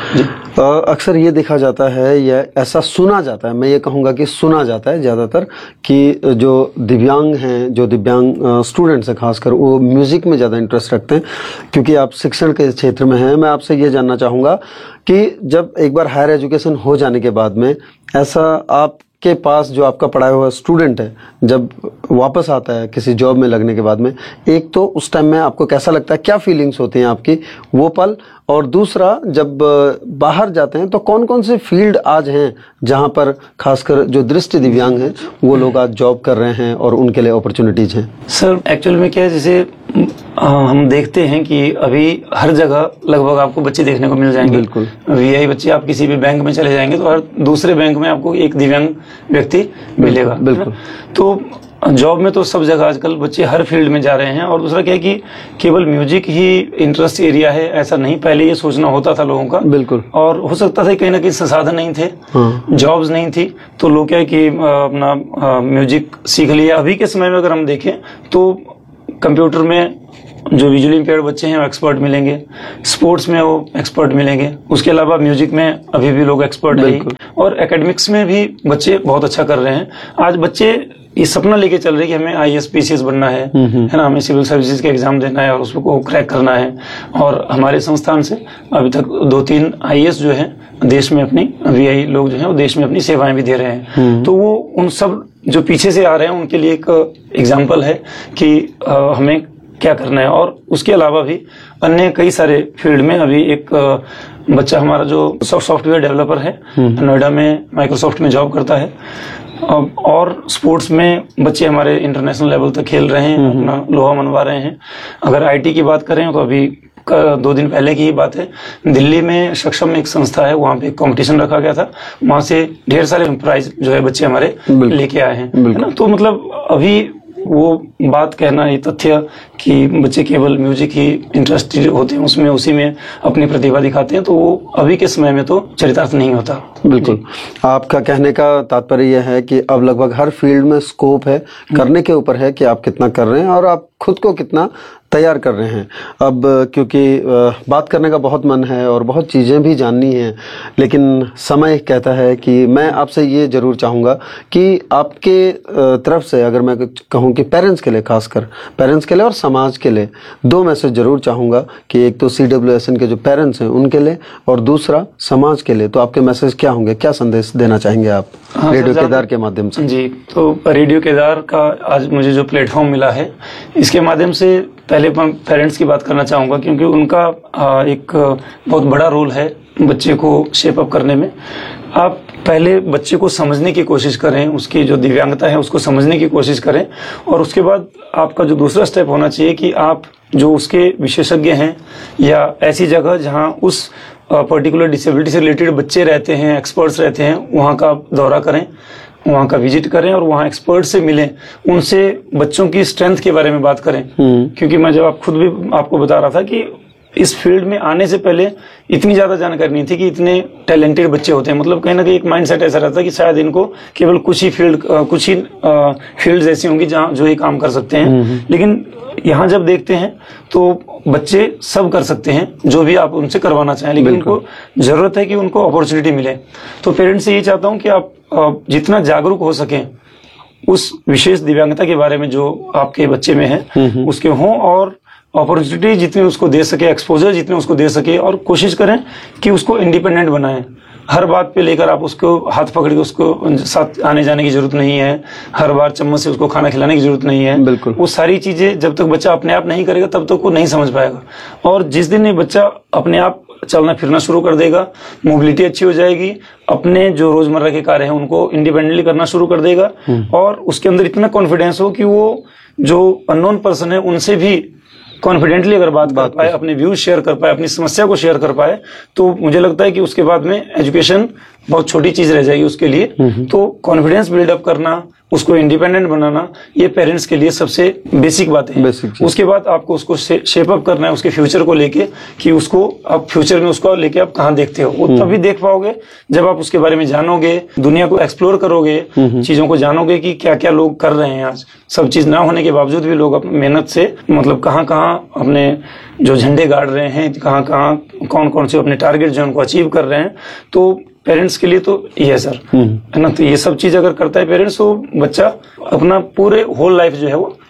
अक्सर ये देखा जाता है या ऐसा सुना जाता है, मैं ये कहूँगा कि सुना जाता है ज़्यादातर, कि जो दिव्यांग हैं, जो दिव्यांग स्टूडेंट्स हैं खासकर, वो म्यूज़िक में ज़्यादा इंटरेस्ट रखते हैं। क्योंकि आप शिक्षण के क्षेत्र में हैं, मैं आपसे ये जानना चाहूँगा कि जब एक बार हायर एजुकेशन हो जाने के बाद में ऐसा आप के पास जो आपका पढ़ाया हुआ स्टूडेंट है जब वापस आता है किसी जॉब में लगने के बाद में, एक तो उस टाइम में आपको कैसा लगता है, क्या फीलिंग्स होती हैं आपकी वो पल, और दूसरा जब बाहर जाते हैं तो कौन कौन से फील्ड आज हैं जहां पर खासकर जो दृष्टि दिव्यांग हैं वो लोग आज जॉब कर रहे हैं और उनके लिए अपॉर्चुनिटीज हैं? सर एक्चुअल में क्या है, जैसे आ, हम देखते हैं कि अभी हर जगह लगभग आपको बच्चे देखने को मिल जाएंगे। बिल्कुल। वीआई बच्चे, आप किसी भी बैंक में चले जाएंगे तो हर दूसरे बैंक में आपको एक दिव्यांग व्यक्ति मिलेगा। बिल्कुल। तो जॉब में तो सब जगह आजकल बच्चे हर फील्ड में जा रहे हैं। और दूसरा क्या है कि केवल म्यूजिक ही इंटरेस्ट एरिया है ऐसा नहीं, पहले ये सोचना होता था लोगों का। बिल्कुल। और हो सकता था कहीं ना कहीं संसाधन नहीं थे, हाँ। जॉब्स नहीं थी, तो लोग क्या है कि अपना म्यूजिक सीख लिया। अभी के समय में अगर हम देखें तो कंप्यूटर में जो विजुअली इंपेयर्ड बच्चे हैं वो एक्सपर्ट मिलेंगे, स्पोर्ट्स में वो एक्सपर्ट मिलेंगे, उसके अलावा म्यूजिक में अभी भी लोग एक्सपर्ट हैं, और एकेडमिक्स में भी बच्चे बहुत अच्छा कर रहे हैं। आज बच्चे ये सपना लेके चल रहे हैं कि हमें आई A S P C S बनना है, है ना, हमें सिविल सर्विसेज का एग्जाम देना है और उसको क्रैक करना है। और हमारे संस्थान से अभी तक दो तीन आई ए एस जो है देश में अपनी वी आई लोग जो है वो देश में अपनी सेवाएं भी दे रहे हैं। तो वो उन सब जो पीछे से आ रहे हैं उनके लिए एक एग्जाम्पल है कि आ, हमें क्या करना है। और उसके अलावा भी अन्य कई सारे फील्ड में अभी एक बच्चा हमारा जो सॉफ्टवेयर डेवलपर है, नोएडा में माइक्रोसॉफ्ट में जॉब करता है, और स्पोर्ट्स में बच्चे हमारे इंटरनेशनल लेवल तक खेल रहे हैं, अपना लोहा मनवा रहे हैं। अगर आई टी की बात करें तो अभी दो दिन पहले की ही बात है, दिल्ली में सक्षम एक संस्था है, वहां पे कंपटीशन रखा गया था, वहां से ढेर सारे प्राइज जो है बच्चे हमारे लेके आए हैं, है ना। तो मतलब अभी वो बात कहना, ये तथ्य कि बच्चे केवल म्यूजिक ही इंटरेस्टेड होते हैं उसमें, उसी में अपनी प्रतिभा दिखाते हैं, तो वो अभी के समय में तो चरितार्थ नहीं होता। बिल्कुल। आपका कहने का तात्पर्य यह है कि अब लगभग हर फील्ड में स्कोप है, करने के ऊपर है कि आप कितना कर रहे हैं और आप खुद को कितना तैयार कर रहे हैं। अब क्योंकि बात करने का बहुत मन है और बहुत चीज़ें भी जाननी हैं, लेकिन समय कहता है कि मैं आपसे ये ज़रूर चाहूँगा कि आपके तरफ से अगर मैं कहूँ कि पेरेंट्स के लिए, खासकर पेरेंट्स के लिए और समाज के लिए दो मैसेज ज़रूर चाहूँगा कि एक तो सी डब्ल्यू एस एन के जो पेरेंट्स हैं उनके लिए और दूसरा समाज के लिए, तो आपके मैसेज क्या होंगे, क्या संदेश देना चाहेंगे आप? हाँ, रेडियो केदार के माध्यम से। जी, तो रेडियो केदार का आज मुझे जो प्लेटफॉर्म मिला है, इसके माध्यम से पहले मैं पेरेंट्स की बात करना चाहूँगा, क्योंकि उनका एक बहुत बड़ा रोल है बच्चे को शेप अप करने में। आप पहले बच्चे को समझने की कोशिश करें, उसकी जो दिव्यांगता है उसको समझने की कोशिश करें, और उसके बाद आपका जो दूसरा स्टेप होना चाहिए कि आप जो उसके विशेषज्ञ हैं या ऐसी जगह जहां उस पर्टिकुलर डिसेबिलिटी से रिलेटेड बच्चे रहते हैं, एक्सपर्ट्स रहते हैं, वहां का दौरा करें, वहां का विजिट करें और वहां एक्सपर्ट से मिलें, उनसे बच्चों की स्ट्रेंथ के बारे में बात करें। क्योंकि मैं जब आप खुद भी आपको बता रहा था कि इस फील्ड में आने से पहले इतनी ज्यादा जानकारी नहीं थी कि इतने टैलेंटेड बच्चे होते हैं। मतलब कहीं ना कहीं एक माइंडसेट ऐसा रहता है कि शायद इनको केवल कुछ ही फील्ड कुछ ही फील्ड ऐसी होंगी जहां जो ये काम कर सकते हैं, लेकिन यहाँ जब देखते हैं तो बच्चे सब कर सकते हैं जो भी आप उनसे करवाना चाहें, लेकिन उनको जरूरत है कि उनको अपॉर्चुनिटी मिले। तो पेरेंट्स से यही चाहता हूँ कि आप जितना जागरूक हो सकें उस विशेष दिव्यांगता के बारे में जो आपके बच्चे में है उसके हों, और अपॉर्चुनिटी जितनी उसको दे सके, एक्सपोजर जितने उसको दे सके, और कोशिश करें कि उसको इंडिपेंडेंट बनाएं। हर बात पे लेकर आप उसको हाथ पकड़ के उसको साथ आने जाने की जरूरत नहीं है, हर बार चम्मच से उसको खाना खिलाने की जरूरत नहीं है। बिल्कुल। वो सारी चीजें जब तक बच्चा अपने आप नहीं करेगा तब तक वो नहीं समझ पाएगा। और जिस दिन ये बच्चा अपने आप चलना फिरना शुरू कर देगा, मोबिलिटी अच्छी हो जाएगी, अपने जो रोजमर्रा के कार्य हैं उनको इंडिपेंडेंटली करना शुरू कर देगा, और उसके अंदर इतना कॉन्फिडेंस हो कि वो जो अननोन पर्सन है उनसे भी कॉन्फिडेंटली अगर बात कर पाए, अपने व्यूज शेयर कर पाए, अपनी समस्या को शेयर कर पाए, तो मुझे लगता है कि उसके बाद में एजुकेशन बहुत छोटी चीज रह जाएगी उसके लिए। तो कॉन्फिडेंस बिल्डअप करना, उसको इंडिपेंडेंट बनाना, ये पेरेंट्स के लिए सबसे बेसिक बात है। उसके बाद आपको उसको शेप अप करना है उसके फ्यूचर को लेके, कि उसको आप फ्यूचर में उसको लेके आप कहाँ देखते हो। वो तभी देख पाओगे जब आप उसके बारे में जानोगे, दुनिया को एक्सप्लोर करोगे, चीजों को जानोगे कि क्या क्या लोग कर रहे हैं। आज सब चीज ना होने के बावजूद भी लोग अपनी मेहनत से मतलब कहाँ कहाँ अपने जो झंडे गाड़ रहे हैं, कहाँ कहाँ कौन कौन से अपने टारगेट जो उनको अचीव कर रहे हैं। तो पेरेंट्स के लिए तो ये है सर, है ना। तो ये सब चीज अगर करता है पेरेंट्स, तो बच्चा अपना पूरे होल लाइफ जो है वो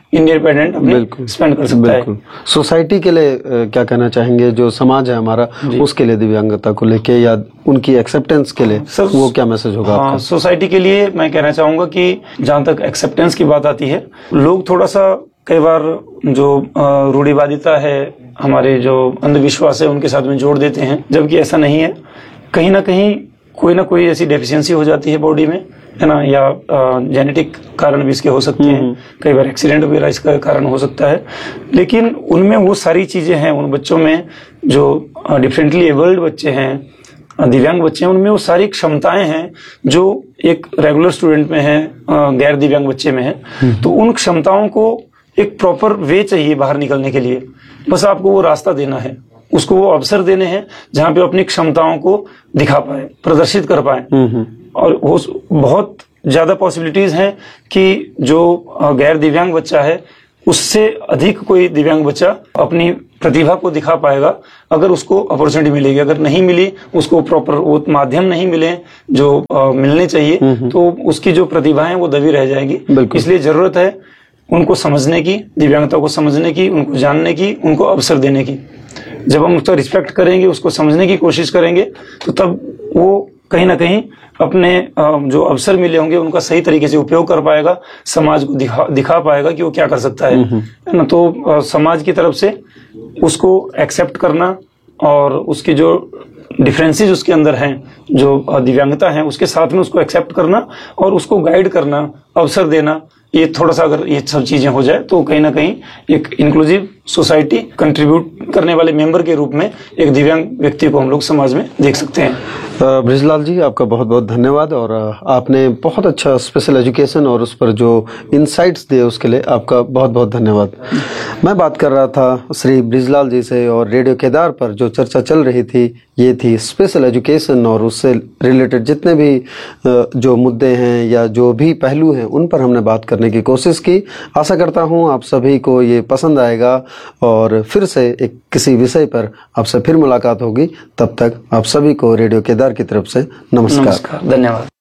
इंडिपेंडेंट अपने स्पेंड कर सकता है। सोसाइटी के लिए अ, क्या कहना चाहेंगे, जो समाज है हमारा उसके लिए दिव्यांगता को लेके या उनकी एक्सेप्टेंस के लिए सर, वो क्या मैसेज होगा हाँ, आपका? सोसाइटी के लिए मैं कहना चाहूंगा कि जहां तक एक्सेप्टेंस की बात आती है, लोग थोड़ा सा कई बार जो अ, रूढ़िवादिता है, हमारे जो अंधविश्वास है उनके साथ में जोड़ देते हैं, जबकि ऐसा नहीं है। कहीं ना कहीं कोई ना कोई ऐसी डेफिशिएंसी हो जाती है बॉडी में, है ना, या जेनेटिक कारण भी इसके हो सकते हैं, कई बार एक्सीडेंट वगैरह इसका कारण हो सकता है। लेकिन उनमें वो सारी चीजें हैं, उन बच्चों में जो डिफरेंटली एबल्ड बच्चे हैं, दिव्यांग बच्चे हैं, उनमें वो सारी क्षमताएं हैं जो एक रेगुलर स्टूडेंट में है, गैर दिव्यांग बच्चे में है। तो उन क्षमताओं को एक प्रॉपर वे चाहिए बाहर निकलने के लिए। बस आपको वो रास्ता देना है, उसको वो अवसर देने हैं जहां पे अपनी क्षमताओं को दिखा पाए, प्रदर्शित कर पाए। और वो बहुत ज्यादा पॉसिबिलिटीज हैं कि जो गैर दिव्यांग बच्चा है उससे अधिक कोई दिव्यांग बच्चा अपनी प्रतिभा को दिखा पाएगा, अगर उसको अपॉर्चुनिटी मिलेगी। अगर नहीं मिली, उसको प्रॉपर वो माध्यम नहीं मिले जो आ, मिलने चाहिए, तो उसकी जो प्रतिभा है वो दबी रह जाएगी। इसलिए जरूरत है उनको समझने की, दिव्यांगता को समझने की, उनको जानने की, उनको अवसर देने की। जब हम उसका रिस्पेक्ट करेंगे, उसको समझने की कोशिश करेंगे, तो तब वो कहीं ना कहीं अपने जो अवसर मिले होंगे उनका सही तरीके से उपयोग कर पाएगा, समाज को दिखा दिखा पाएगा कि वो क्या कर सकता है, है ना। तो समाज की तरफ से उसको एक्सेप्ट करना और उसकी जो डिफरेंसेस उसके अंदर हैं, जो दिव्यांगता है, उसके साथ में उसको एक्सेप्ट करना और उसको गाइड करना, अवसर देना, ये थोड़ा सा अगर ये सब चीजें हो जाए तो कहीं ना कहीं एक इंक्लूसिव सोसाइटी कंट्रीब्यूट करने वाले मेंबर के रूप में एक दिव्यांग व्यक्ति को हम लोग समाज में देख सकते हैं। ब्रिजलाल जी, आपका बहुत बहुत धन्यवाद, और आपने बहुत अच्छा स्पेशल एजुकेशन और उस पर जो इनसाइट्स दिए उसके लिए आपका बहुत बहुत धन्यवाद। मैं बात कर रहा था श्री ब्रिजलाल जी से, और रेडियो केदार पर जो चर्चा चल रही थी ये थी स्पेशल एजुकेशन और उससे रिलेटेड जितने भी जो मुद्दे हैं या जो भी पहलू हैं उन पर हमने बात करने की कोशिश की। आशा करता हूँ आप सभी को ये पसंद आएगा और फिर से एक किसी विषय पर आपसे फिर मुलाकात होगी। तब तक आप सभी को रेडियो केदार की तरफ से नमस्कार, नमस्कार, धन्यवाद।